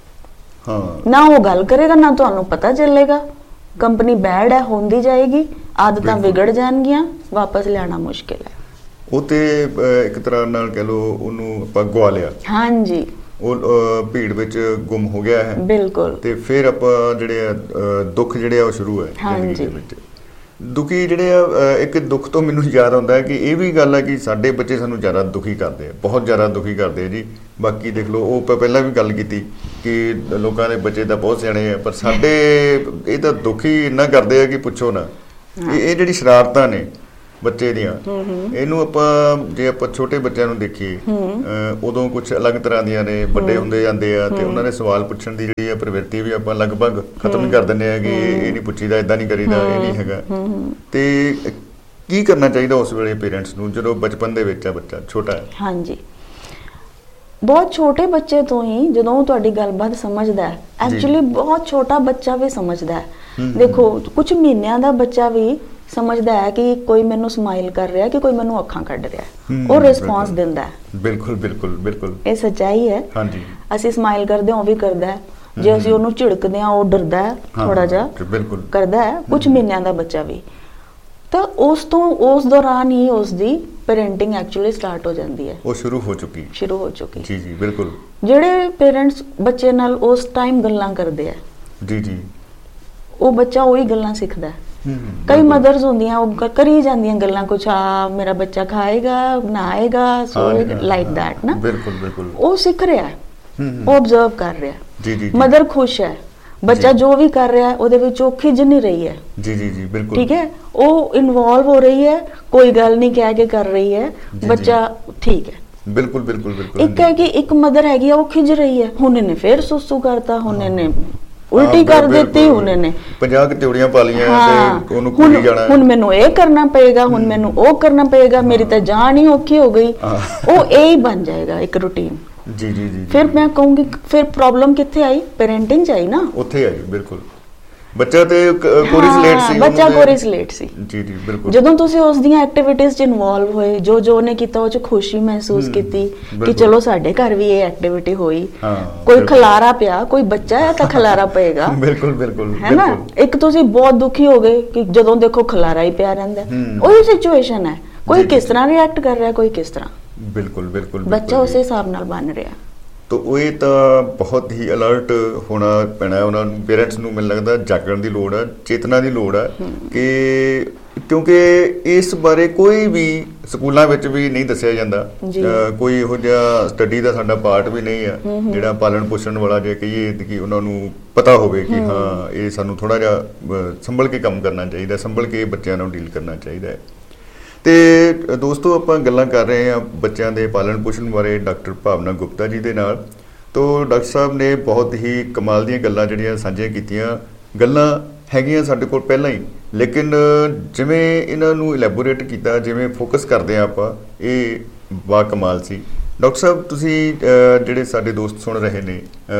ਨਾ ਉਹ ਗੱਲ ਕਰੇਗਾ, ਨਾ ਤੁਹਾਨੂੰ ਪਤਾ ਚੱਲੇਗਾ, ਕੰਪਨੀ ਬੈਡ ਹੈ, ਹੁੰਦੀ ਜਾਏਗੀ, ਆਦਤਾਂ ਵਿਗੜ ਜਾਣਗੀਆਂ, ਵਾਪਸ ਲਿਆਣਾ ਮੁਸ਼ਕਿਲ ਹੈ। ਉਹ ਤੇ ਇੱਕ ਤਰ੍ਹਾਂ ਨਾਲ ਕਹਿ ਲੋ ਉਹਨੂੰ ਆਪਾਂ ਗਵਾ ਲਿਆ। ਹਾਂਜੀ, ਉਹ ਭੀੜ ਵਿੱਚ ਗੁੰਮ ਹੋ ਗਿਆ ਹੈ। ਬਿਲਕੁਲ। ਤੇ ਫਿਰ ਆਪਾਂ ਜਿਹੜੇ ਦੁੱਖ ਜਿਹੜੇ ਆ ਉਹ ਸ਼ੁਰੂ ਹੈ ਜ਼ਿੰਦਗੀ ਦੇ ਵਿੱਚ। ਦੁਖੀ ਜਿਹੜੇ ਆ, ਇੱਕ ਦੁੱਖ ਤੋਂ ਮੈਨੂੰ ਯਾਦ ਆਉਂਦਾ ਹੈ ਕਿ ਇਹ ਵੀ ਗੱਲ ਹੈ ਕਿ ਸਾਡੇ ਬੱਚੇ ਸਾਨੂੰ ਜ਼ਿਆਦਾ ਦੁਖੀ ਕਰਦੇ ਆ, ਬਹੁਤ ਜ਼ਿਆਦਾ ਦੁਖੀ ਕਰਦੇ ਆ ਜੀ। ਬਾਕੀ ਦੇਖ ਲਓ, ਉਹ ਆਪਾਂ ਪਹਿਲਾਂ ਵੀ ਗੱਲ ਕੀਤੀ ਕਿ ਲੋਕਾਂ ਦੇ ਬੱਚੇ ਤਾਂ ਬਹੁਤ ਸਿਆਣੇ ਆ, ਪਰ ਸਾਡੇ ਇਹ ਤਾਂ ਦੁਖੀ ਇੰਨਾ ਕਰਦੇ ਆ ਕਿ ਪੁੱਛੋ ਨਾ। ਇਹ ਜਿਹੜੀ ਸ਼ਰਾਰਤਾਂ ਨੇ ਬੱਚੇ ਦੀਆਂ, ਇਹਨੂੰ ਜੇ ਆਪਾਂ ਛੋਟੇ ਬੱਚਿਆਂ ਨੂੰ ਦੇਖੀਏ, ਉਦੋਂ ਕੁਝ ਅਲੱਗ ਤਰ੍ਹਾਂ ਦੀਆਂ ਨੇ, ਵੱਡੇ ਹੁੰਦੇ ਜਾਂਦੇ ਆ ਤੇ ਉਹਨਾਂ ਦੇ ਸਵਾਲ ਪੁੱਛਣ ਦੀ ਜਿਹੜੀ ਪ੍ਰਵਿਰਤੀ ਵੀ ਆਪਾਂ ਲਗਭਗ ਖਤਮ ਕਰ ਦਿੰਦੇ ਆ ਕਿ ਇਹ ਨਹੀਂ ਪੁੱਛੀਦਾ, ਏਦਾਂ ਨਹੀਂ ਕਰੀਦਾ, ਇਹ ਨਹੀਂ ਹੈਗਾ। ਤੇ ਕੀ ਕਰਨਾ ਚਾਹੀਦਾ ਉਸ ਵੇਲੇ ਪੇਰੈਂਟਸ ਨੂੰ ਜਦੋਂ ਬਚਪਨ ਦੇ ਵਿੱਚ ਆ ਬੱਚਾ ਛੋਟਾ ਹੈ? ਹਾਂਜੀ, ਬਹੁਤ ਛੋਟੇ ਬੱਚੇ ਤੋਂ ਹੀ ਜਦੋਂ ਉਹ ਤੁਹਾਡੀ ਗੱਲਬਾਤ ਸਮਝਦਾ ਹੈ, ਐਕਚੁਅਲੀ ਬਹੁਤ ਛੋਟਾ ਬੱਚਾ ਵੀ ਸਮਝਦਾ ਹੈ। ਦੇਖੋ, ਕੁਝ ਮਹੀਨਿਆਂ ਦਾ ਬੱਚਾ ਵੀ ਸਮਝਦਾ ਹੈ ਕਿ ਕੋਈ ਮੈਨੂੰ ਸਮਾਈਲ ਕਰ ਰਿਹਾ, ਕਿ ਕੋਈ ਮੈਨੂੰ ਅੱਖਾਂ ਕੱਢ ਰਿਹਾ, ਉਹ ਰਿਸਪੌਂਸ ਦਿੰਦਾ ਹੈ। ਬਿਲਕੁਲ ਬਿਲਕੁਲ ਬਿਲਕੁਲ, ਇਹ ਸੱਚਾਈ ਹੈ। ਹਾਂਜੀ, ਅਸੀਂ ਸਮਾਈਲ ਕਰਦੇ ਹਾਂ, ਉਹ ਵੀ ਕਰਦਾ ਹੈ। ਜੇ ਅਸੀਂ ਉਹਨੂੰ ਝਿੜਕਦੇ ਹਾਂ, ਉਹ ਡਰਦਾ ਹੈ, ਥੋੜਾ ਜਿਹਾ ਕਰਦਾ ਹੈ। ਕੁਝ ਮਹੀਨਿਆਂ ਦਾ ਬੱਚਾ ਵੀ, ਤਾਂ ਉਸ ਦੌਰਾਨ ਹੀ ਉਸਦੀ ਪੈਰੈਂਟਿੰਗ ਐਕਚੁਅਲੀ ਸਟਾਰਟ ਹੋ ਜਾਂਦੀ ਹੈ, ਉਹ ਸ਼ੁਰੂ ਹੋ ਚੁੱਕੀ। ਜੀ ਜੀ, ਬਿਲਕੁਲ। ਜਿਹੜੇ ਪੇਰੈਂਟਸ ਬੱਚੇ ਨਾਲ ਉਸ ਟਾਈਮ ਗੱਲਾਂ ਕਰਦੇ ਆ, ਜੀ ਜੀ, ਉਹ ਬੱਚਾ ਉਹੀ ਗੱਲਾਂ ਸਿੱਖਦਾ ਹੈ। ਕਈ ਮਦਰਸ ਹੁੰਦੀਆਂ, ਉਹ ਕਰੀ ਜਾਂਦੀਆਂ ਗੱਲਾਂ, ਕੁਛ ਮੇਰਾ ਬੱਚਾ ਖਾਏਗਾ, ਨਹਾਏਗਾ, ਸੋਏਗਾ, ਲਾਈਕ ਦੈਟ ਨਾ। ਬਿਲਕੁਲ ਬਿਲਕੁਲ, ਉਹ ਸਿੱਖ ਰਿਹਾ, ਉਹ ਆਬਜ਼ਰਵ ਕਰ ਰਿਹਾ। ਜੀ ਜੀ, ਮਦਰ ਖੁਸ਼ ਹੈ, ਬੱਚਾ ਜੋ ਵੀ ਕਰ ਰਿਹਾ ਉਹਦੇ ਵਿੱਚ ਉਹ ਖਿਜ ਨਹੀਂ ਰਹੀ ਹੈ। ਜੀ ਜੀ ਜੀ, ਬਿਲਕੁਲ, ਠੀਕ ਹੈ। ਉਹ ਇਨਵੋਲਵ ਹੋ ਰਹੀ ਹੈ, ਕੋਈ ਗੱਲ ਨਹੀਂ ਕਹਿ ਕੇ ਕਰ ਰਹੀ ਹੈ, ਬੱਚਾ ਠੀਕ ਹੈ। ਬਿਲਕੁਲ ਬਿਲਕੁਲ ਬਿਲਕੁਲ। ਇੱਕ ਹੈ ਕਿ ਇੱਕ ਮਦਰ ਹੈਗੀ ਆ, ਉਹ ਖਿਜ ਰਹੀ ਹੈ, ਹੁਣ ਇਹਨੇ ਫੇਰ ਸੁਸੂ ਕਰਤਾ, ਹੁਣ ਇਹਨੇ ਉਲਟੀ ਕਰ ਦਿੱਤੀ, ਹੁਣ ਇਹਨੇ 50 ਕਟੋਰੀਆਂ ਪਾ ਲਈਆਂ ਤੇ ਉਹਨੂੰ ਕੁੱਟੀ ਜਾਣਾ, ਹੁਣ ਮੈਨੂੰ ਇਹ ਕਰਨਾ ਪਏਗਾ, ਹੁਣ ਮੈਨੂੰ ਉਹ ਕਰਨਾ ਪਏਗਾ, ਮੇਰੀ ਤਾਂ ਜਾਨ ਹੀ ਔਖੀ ਹੋ ਗਈ। ਉਹ ਇਹ ਹੀ ਬਣ ਜਾਏਗਾ ਇੱਕ ਰੂਟੀਨ। ਜੀ ਜੀ ਜੀ। ਫਿਰ ਮੈਂ ਕਹੂੰਗੀ ਫਿਰ ਪ੍ਰੋਬਲਮ ਕਿੱਥੇ ਆਈ? ਪੈਰੈਂਟਿੰਗ ਚ ਆਈ ਨਾ, ਉੱਥੇ ਆਈ। ਬਿਲਕੁਲ, ਬੱਚਾ ਤੇ ਕੋਰਿਲੇਟ ਸੀ, ਬੱਚਾ ਕੋਰਿਲੇਟ ਸੀ। ਜੀ ਜੀ ਬਿਲਕੁਲ। ਜਦੋਂ ਤੁਸੀਂ ਉਸ ਦੀਆਂ ਐਕਟੀਵਿਟੀਜ਼ 'ਚ ਇਨਵੋਲਵ ਹੋਏ, ਜੋ ਉਹਨੇ ਕੀਤਾ ਉਹ 'ਚ ਖੁਸ਼ੀ ਮਹਿਸੂਸ ਕੀਤੀ ਕਿ ਚਲੋ ਸਾਡੇ ਘਰ ਵੀ ਇਹ ਐਕਟੀਵਿਟੀ ਹੋਈ, ਕੋਈ ਖਲਾਰਾ ਪਿਆ, ਕੋਈ ਬੱਚਾ ਹੈ ਤਾਂ ਖਲਾਰਾ ਪਏਗਾ। ਬਿਲਕੁਲ ਬਿਲਕੁਲ, ਹੈ ਨਾ। ਇੱਕ ਤੁਸੀਂ ਬਹੁਤ ਦੁਖੀ ਹੋ ਗਏ ਕਿ ਜਦੋਂ ਦੇਖੋ ਖਲਾਰਾ ਹੀ ਪਿਆ ਰਹਿੰਦਾ, ਉਹੀ ਸਿਚੁਏਸ਼ਨ ਹੈ। ਕੋਈ ਕਿਸ ਤਰ੍ਹਾਂ ਰਿਐਕਟ ਕਰ ਰਿਹਾ, ਕੋਈ ਕਿਸ ਤਰ੍ਹਾਂ। ਬਿਲਕੁਲ ਬਿਲकुल, ਬੱਚਾ ਉਸੇ ਹਿਸਾਬ ਨਾਲ ਬਣ ਰਿਹਾ। ਤੋ ਇਹ ਤਾਂ ਬਹੁਤ ਹੀ ਅਲਰਟ ਹੋਣਾ ਪੈਣਾ ਉਹਨਾਂ ਨੂੰ, ਪੇਰੈਂਟਸ ਨੂੰ। ਮੈਨੂੰ ਲੱਗਦਾ ਜਾਗਣ ਦੀ ਲੋੜ ਆ, ਚੇਤਨਾ ਦੀ ਲੋੜ ਆ ਕਿ ਕਿਉਂਕਿ ਇਸ ਬਾਰੇ ਕੋਈ ਵੀ ਸਕੂਲਾਂ ਵਿੱਚ ਵੀ ਨਹੀਂ ਦੱਸਿਆ ਜਾਂਦਾ। ਕੋਈ ਇਹੋ ਜਿਹਾ ਸਟੱਡੀ ਦਾ ਸਾਡਾ ਪਾਰਟ ਵੀ ਨਹੀਂ ਆ ਜਿਹੜਾ ਪਾਲਣ ਪੋਸ਼ਣ ਵਾਲਾ, ਜੇ ਕਹੀਏ ਕਿ ਉਹਨਾਂ ਨੂੰ ਪਤਾ ਹੋਵੇ ਕਿ ਹਾਂ ਇਹ ਸਾਨੂੰ ਥੋੜਾ ਜਿਹਾ ਸੰਭਲ ਕੇ ਕੰਮ ਕਰਨਾ ਚਾਹੀਦਾ, ਸੰਭਲ ਕੇ ਬੱਚਿਆਂ ਨਾਲ ਡੀਲ ਕਰਨਾ ਚਾਹੀਦਾ ਹੈ। ਤੇ ਦੋਸਤੋ, ਆਪਾਂ ਗੱਲਾਂ ਕਰ ਰਹੇ ਹਾਂ ਬੱਚਿਆਂ ਦੇ ਪਾਲਣ ਪੋਸ਼ਣ ਬਾਰੇ ਡਾਕਟਰ ਭਾਵਨਾ ਗੁਪਤਾ ਜੀ ਦੇ ਨਾਲ। ਤੋਂ ਡਾਕਟਰ ਸਾਹਿਬ ਨੇ ਬਹੁਤ ਹੀ ਕਮਾਲ ਦੀਆਂ ਗੱਲਾਂ ਜਿਹੜੀਆਂ ਸਾਂਝੀਆਂ ਕੀਤੀਆਂ। ਗੱਲਾਂ ਹੈਗੀਆਂ ਸਾਡੇ ਕੋਲ ਪਹਿਲਾਂ ਹੀ, ਲੇਕਿਨ ਜਿਵੇਂ ਇਹਨਾਂ ਨੂੰ ਇਲੈਬੋਰੇਟ ਕੀਤਾ, ਜਿਵੇਂ ਫੋਕਸ ਕਰਦੇ ਹਾਂ ਆਪਾਂ, ਇਹ ਬਾ ਕਮਾਲ ਸੀ। ਡਾਕਟਰ ਸਾਹਿਬ, ਤੁਸੀਂ ਜਿਹੜੇ ਸਾਡੇ ਦੋਸਤ ਸੁਣ ਰਹੇ ਨੇ,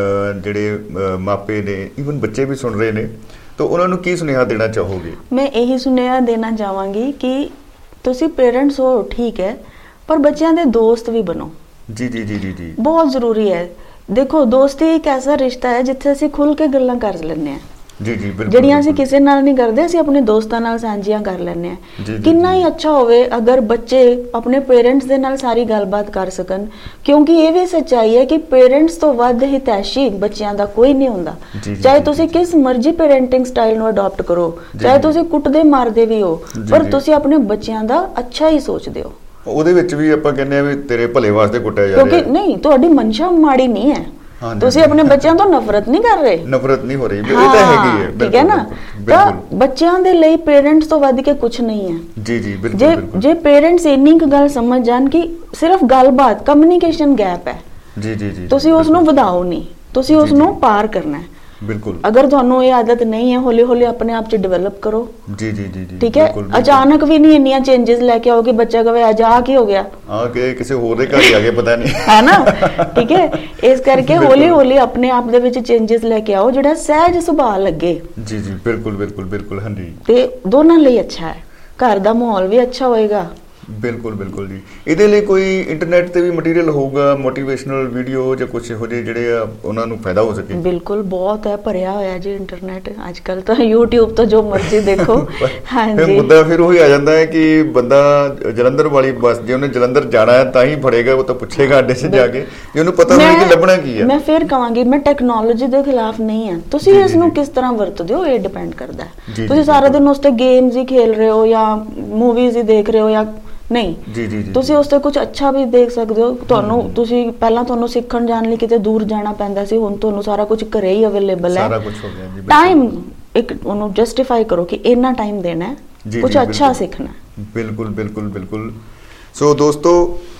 ਜਿਹੜੇ ਮਾਪੇ ਨੇ, ਈਵਨ ਬੱਚੇ ਵੀ ਸੁਣ ਰਹੇ ਨੇ, ਤਾਂ ਉਹਨਾਂ ਨੂੰ ਕੀ ਸੁਨੇਹਾ ਦੇਣਾ ਚਾਹੋਗੇ? ਮੈਂ ਇਹੀ ਸੁਨੇਹਾ ਦੇਣਾ ਚਾਹਾਂਗੀ ਕਿ ਤੁਸੀਂ ਪੇਰੈਂਟਸ ਹੋ ਠੀਕ ਹੈ, ਪਰ ਬੱਚਿਆਂ ਦੇ ਦੋਸਤ ਵੀ ਬਣੋ। ਜੀ ਜੀ ਜੀ ਜੀ ਜੀ, ਬਹੁਤ ਜ਼ਰੂਰੀ ਹੈ। ਦੇਖੋ, ਦੋਸਤੀ ਇੱਕ ਐਸਾ ਰਿਸ਼ਤਾ ਹੈ ਜਿੱਥੇ ਅਸੀਂ ਖੁੱਲ ਕੇ ਗੱਲਾਂ ਕਰ ਲੈਂਦੇ ਹਾਂ। ਜੀ ਜੀ ਬਿਲਕੁਲ। ਜਿਹੜੀਆਂ ਅਸੀਂ ਕਿਸੇ ਨਾਲ ਨਹੀਂ ਕਰਦੇ, ਅਸੀਂ ਆਪਣੇ ਦੋਸਤਾਂ ਨਾਲ ਸਾਂਝੀਆਂ ਕਰ ਲੈਂਦੇ ਹਾਂ। ਕਿੰਨਾ ਹੀ ਅੱਛਾ ਹੋਵੇ ਅਗਰ ਬੱਚੇ ਆਪਣੇ ਪੇਰੈਂਟਸ ਦੇ ਨਾਲ ਸਾਰੀ ਗੱਲਬਾਤ ਕਰ ਸਕਣ, ਕਿਉਂਕਿ ਇਹ ਵੀ ਸੱਚਾਈ ਹੈ ਕਿ ਪੇਰੈਂਟਸ ਤੋਂ ਵੱਧ ਹਿਤੈਸ਼ੀ ਬੱਚਿਆਂ ਦਾ ਕੋਈ ਨਹੀਂ ਹੁੰਦਾ। ਚਾਹੇ ਤੁਸੀਂ ਕਿਸ ਮਰਜ਼ੀ ਪੇਰੈਂਟਿੰਗ ਸਟਾਈਲ ਨੂੰ ਅਡਾਪਟ ਕਰੋ, ਚਾਹੇ ਤੁਸੀਂ ਕੁੱਟਦੇ ਮਾਰਦੇ ਵੀ ਹੋ, ਪਰ ਤੁਸੀਂ ਆਪਣੇ ਬੱਚਿਆਂ ਦਾ ਅੱਛਾ ਹੀ ਸੋਚਦੇ ਹੋ। ਉਹਦੇ ਵਿੱਚ ਵੀ ਆਪਾਂ ਕਹਿੰਦੇ ਆ ਵੀ ਤੇਰੇ ਭਲੇ ਵਾਸਤੇ ਕੁੱਟਿਆ ਜਾ ਰਿਹਾ, ਕਿਉਂਕਿ ਨਹੀਂ, ਤੁਹਾਡੀ ਮਨਸ਼ਾ ਮਾੜੀ ਨਹੀਂ ਹੈ। ਤੁਸੀਂ ਆਪਣੇ ਬੱਚਿਆਂ ਤੋਂ ਨਫ਼ਰਤ ਨਹੀਂ ਕਰ ਰਹੇ, ਨਫ਼ਰਤ ਨਹੀਂ ਹੋ ਰਹੀ, ਇਹ ਤਾਂ ਹੈਗੀ ਹੈ। ਠੀਕ ਹੈ ਨਾ। ਤਾਂ ਬੱਚਿਆਂ ਦੇ ਲਈ ਪੇਰੈਂਟਸ ਤੋਂ ਵੱਧ ਕੇ ਕੁਝ ਨਹੀਂ ਹੈ। ਜੀ ਜੀ ਬਿਲਕੁਲ। ਜੇ ਪੇਰੈਂਟਸ ਇੰਨੀ ਕੁ ਗੱਲ ਸਮਝ ਜਾਣ ਕਿ ਸਿਰਫ ਗੱਲਬਾਤ, ਕਮਿਊਨੀਕੇਸ਼ਨ ਗੈਪ ਹੈ, ਜੀ ਜੀ ਜੀ, ਤੁਸੀਂ ਉਸ ਨੂੰ ਵਧਾਓ ਨਹੀਂ, ਤੁਸੀਂ ਉਸ ਨੂੰ ਪਾਰ ਕਰਨਾ ਹੈ। ਬਿਲਕੁਲ। ਅਗਰ ਤੁਹਾਨੂੰ ਇਹ ਆਦਤ ਨਹੀਂ ਹੈ, ਹੌਲੀ ਹੌਲੀ ਆਪਣੇ ਆਪ 'ਚ ਡਿਵੈਲਪ ਕਰੋ। ਜੀ ਜੀ ਜੀ ਜੀ, ਠੀਕ ਹੈ। ਅਚਾਨਕ ਵੀ ਨਹੀਂ ਇੰਨੀਆਂ ਚੇਂਜਸ ਲੈ ਕੇ ਆਓ ਕਿ ਬੱਚਾ ਕਹੇ ਅੱਜ ਆ ਕੀ ਹੋ ਗਿਆ, ਕਿ ਕਿਸੇ ਹੋਰ ਦੇ ਘਰ ਹੀ ਆ ਗਏ, ਪਤਾ ਨਹੀਂ, ਹੈ ਨਾ। ਠੀਕ ਹੈ। ਇਸ ਕਰਕੇ ਹੌਲੀ ਹੌਲੀ ਆਪਣੇ ਆਪ ਦੇ ਵਿੱਚ ਚੇਂਜਸ ਲੈ ਕੇ ਆਓ ਜਿਹੜਾ ਸਹਿਜ ਸੁਭਾਅ ਲੱਗੇ। ਜੀ ਜੀ ਬਿਲਕੁਲ ਬਿਲਕੁਲ ਬਿਲਕੁਲ, ਹਾਂਜੀ। ਤੇ ਦੋਨਾਂ ਲਈ ਅੱਛਾ ਹੈ, ਘਰ ਦਾ ਮਾਹੌਲ ਵੀ ਅੱਛਾ ਹੋਏਗਾ। ਬਿਲਕੁਲ ਬਿਲਕੁਲ ਜੀ। ਇਹਦੇ ਲਈ ਕੋਈ ਇੰਟਰਨੈਟ ਤੇ ਵੀ ਮਟੀਰੀਅਲ ਹੋਊਗਾ, ਮੋਟੀਵੇਸ਼ਨਲ ਵੀਡੀਓ ਜਾਂ ਕੁਝ ਇਹੋ ਜਿਹੇ ਜਿਹੜੇ ਆ ਉਹਨਾਂ ਨੂੰ ਫਾਇਦਾ ਹੋ ਸਕੇ? ਬਿਲਕੁਲ, ਬਹੁਤ ਹੈ, ਭਰਿਆ ਹੋਇਆ ਜੀ ਇੰਟਰਨੈਟ ਅੱਜ ਕੱਲ ਤਾਂ। YouTube ਤੋਂ ਜੋ ਮਰਜ਼ੀ ਦੇਖੋ। ਹਾਂਜੀ। ਮੁੱਦਾ ਫਿਰ ਉਹੀ ਆ ਜਾਂਦਾ ਹੈ ਕਿ ਬੰਦਾ ਜਲੰਧਰ ਵਾਲੀ ਬੱਸ, ਜੇ ਉਹਨੇ ਜਲੰਧਰ ਜਾਣਾ ਹੈ ਤਾਂ ਹੀ ਫੜੇਗਾ, ਉਹ ਤਾਂ ਪੁੱਛੇਗਾ ਅੱਡੇ 'ਚ ਜਾ ਕੇ, ਜੇ ਉਹਨੂੰ ਪਤਾ ਹੋਵੇ ਕਿ ਲੱਭਣਾ ਕੀ ਹੈ। ਮੈਂ ਫਿਰ ਕਹਾਂਗੀ, ਮੈਂ ਟੈਕਨੋਲੋਜੀ ਦੇ ਖਿਲਾਫ ਨਹੀਂ ਹਾਂ, ਤੁਸੀਂ ਇਸ ਨੂੰ ਕਿਸ ਤਰ੍ਹਾਂ ਵਰਤਦੇ ਹੋ ਇਹ ਡਿਪੈਂਡ ਕਰਦਾ ਹੈ। ਤੁਸੀਂ ਸਾਰਾ ਦਿਨ ਉਸ ਤੇ ਗੇਮਸ ਹੀ ਖੇਲ ਰਹੇ ਹੋ ਜਾਂ ਮੂਵੀਜ਼ ਹੀ ਦੇਖ ਰਹੇ ਹੋ ਜਾਂ ਨਹੀਂ, ਜੀ ਜੀ ਜੀ, ਤੁਸੀਂ ਉਸ ਤੇ ਕੁਝ ਅੱਛਾ ਵੀ ਦੇਖ ਸਕਦੇ ਹੋ। ਤੁਸੀਂ ਪਹਿਲਾਂ ਤੁਹਾਨੂੰ ਸਿੱਖਣ ਜਾਣ ਲਈ ਕਿਤੇ ਦੂਰ ਜਾਣਾ ਪੈਂਦਾ ਸੀ, ਹੁਣ ਤੁਹਾਨੂੰ ਸਾਰਾ ਕੁਝ ਘਰੇ ਹੀ ਅਵੇਲੇਬਲ ਹੈ। ਸਾਰਾ ਕੁਝ ਹੋ ਗਿਆ ਜੀ। ਟਾਈਮ ਇੱਕ ਉਹਨੂੰ ਜਸਟੀਫਾਈ ਕਰੋ ਕਿ ਇੰਨਾ ਟਾਈਮ ਦੇਣਾ ਹੈ, ਕੁਝ ਅੱਛਾ ਸਿੱਖਣਾ ਹੈ। ਬਿਲਕੁਲ ਬਿਲਕੁਲ ਬਿਲਕੁਲ। ਸੋ ਦੋਸਤੋ,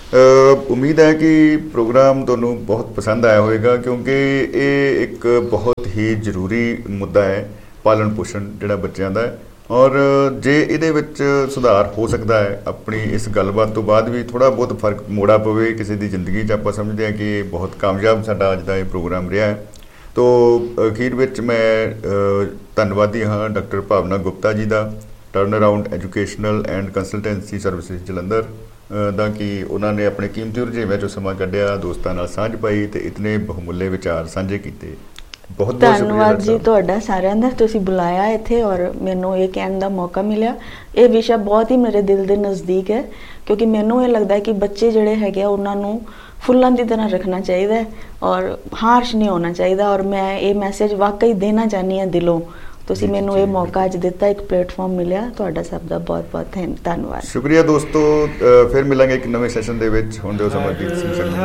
ਉਮੀਦ ਹੈ ਕਿ ਪ੍ਰੋਗਰਾਮ ਤੁਹਾਨੂੰ ਬਹੁਤ ਪਸੰਦ ਆਇਆ ਹੋਵੇਗਾ, ਕਿਉਂਕਿ ਇਹ ਇੱਕ ਬਹੁਤ ਹੀ ਜ਼ਰੂਰੀ ਮੁੱਦਾ ਹੈ, ਪਾਲਣ ਪੋਸ਼ਣ ਜਿਹੜਾ ਬੱਚਿਆਂ ਦਾ। ਔਰ ਜੇ ਇਹਦੇ ਵਿੱਚ ਸੁਧਾਰ ਹੋ ਸਕਦਾ ਹੈ, ਆਪਣੀ ਇਸ ਗੱਲਬਾਤ ਤੋਂ ਬਾਅਦ ਵੀ ਥੋੜ੍ਹਾ ਬਹੁਤ ਫਰਕ ਮੋੜਾ ਪਵੇ ਕਿਸੇ ਦੀ ਜ਼ਿੰਦਗੀ 'ਚ, ਆਪਾਂ ਸਮਝਦੇ ਹਾਂ ਕਿ ਇਹ ਬਹੁਤ ਕਾਮਯਾਬ ਸਾਡਾ ਅੱਜ ਦਾ ਇਹ ਪ੍ਰੋਗਰਾਮ ਰਿਹਾ ਹੈ। ਤੋ ਅਖੀਰ ਵਿੱਚ ਮੈਂ ਧੰਨਵਾਦੀ ਹਾਂ ਡਾਕਟਰ ਭਾਵਨਾ ਗੁਪਤਾ ਜੀ ਦਾ, turn around educational and consultancy services Jalandhar ਦਾ, ਕਿ ਉਹਨਾਂ ਨੇ ਆਪਣੇ ਕੀਮਤੀ ਰੁਝੇਵਿਆਂ 'ਚੋਂ ਸਮਾਂ ਕੱਢਿਆ, ਦੋਸਤਾਂ ਨਾਲ ਸਾਂਝ ਪਾਈ ਤੇ ਇਤਨੇ ਬਹੁਮੁੱਲੇ ਵਿਚਾਰ ਸਾਂਝੇ ਕੀਤੇ। ਬਹੁਤ ਬਹੁਤ ਧੰਨਵਾਦ ਜੀ ਤੁਹਾਡਾ ਸਾਰਿਆਂ ਦਾ, ਤੁਸੀਂ ਬੁਲਾਇਆ ਇੱਥੇ ਔਰ ਮੈਨੂੰ ਇਹ ਕਹਿਣ ਦਾ ਮੌਕਾ ਮਿਲਿਆ। ਇਹ ਵਿਸ਼ਾ ਬਹੁਤ ਹੀ ਮੇਰੇ ਦਿਲ ਦੇ ਨਜ਼ਦੀਕ ਹੈ, ਕਿਉਂਕਿ ਮੈਨੂੰ ਇਹ ਲੱਗਦਾ ਹੈ ਕਿ ਬੱਚੇ ਜਿਹੜੇ ਹੈਗੇ ਆ ਉਹਨਾਂ ਨੂੰ ਫੁੱਲਾਂ ਦੀ ਤਰ੍ਹਾਂ ਰੱਖਣਾ ਚਾਹੀਦਾ ਹੈ ਔਰ ਹਾਰਸ਼ ਨਹੀਂ ਹੋਣਾ ਚਾਹੀਦਾ। ਔਰ ਮੈਂ ਇਹ ਮੈਸੇਜ ਵਾਕਈ ਦੇਣਾ ਚਾਹੁੰਦੀ ਹਾਂ ਦਿਲੋਂ। ਤੁਸੀਂ ਮੈਨੂੰ ਇਹ ਮੌਕਾ ਅੱਜ ਦਿੱਤਾ, ਇੱਕ ਪਲੇਟਫਾਰਮ ਮਿਲਿਆ, ਤੁਹਾਡਾ ਸਭ ਦਾ ਬਹੁਤ ਬਹੁਤ ਧੰਨਵਾਦ। ਸ਼ੁਕਰੀਆ ਦੋਸਤੋ, ਫਿਰ ਮਿਲਾਂਗੇ ਇੱਕ ਨਵੇਂ ਸੈਸ਼ਨ ਦੇ ਵਿੱਚ। ਹੁਣ ਦਿਓ ਸਮਰਜੀਤ ਸਿੰਘ।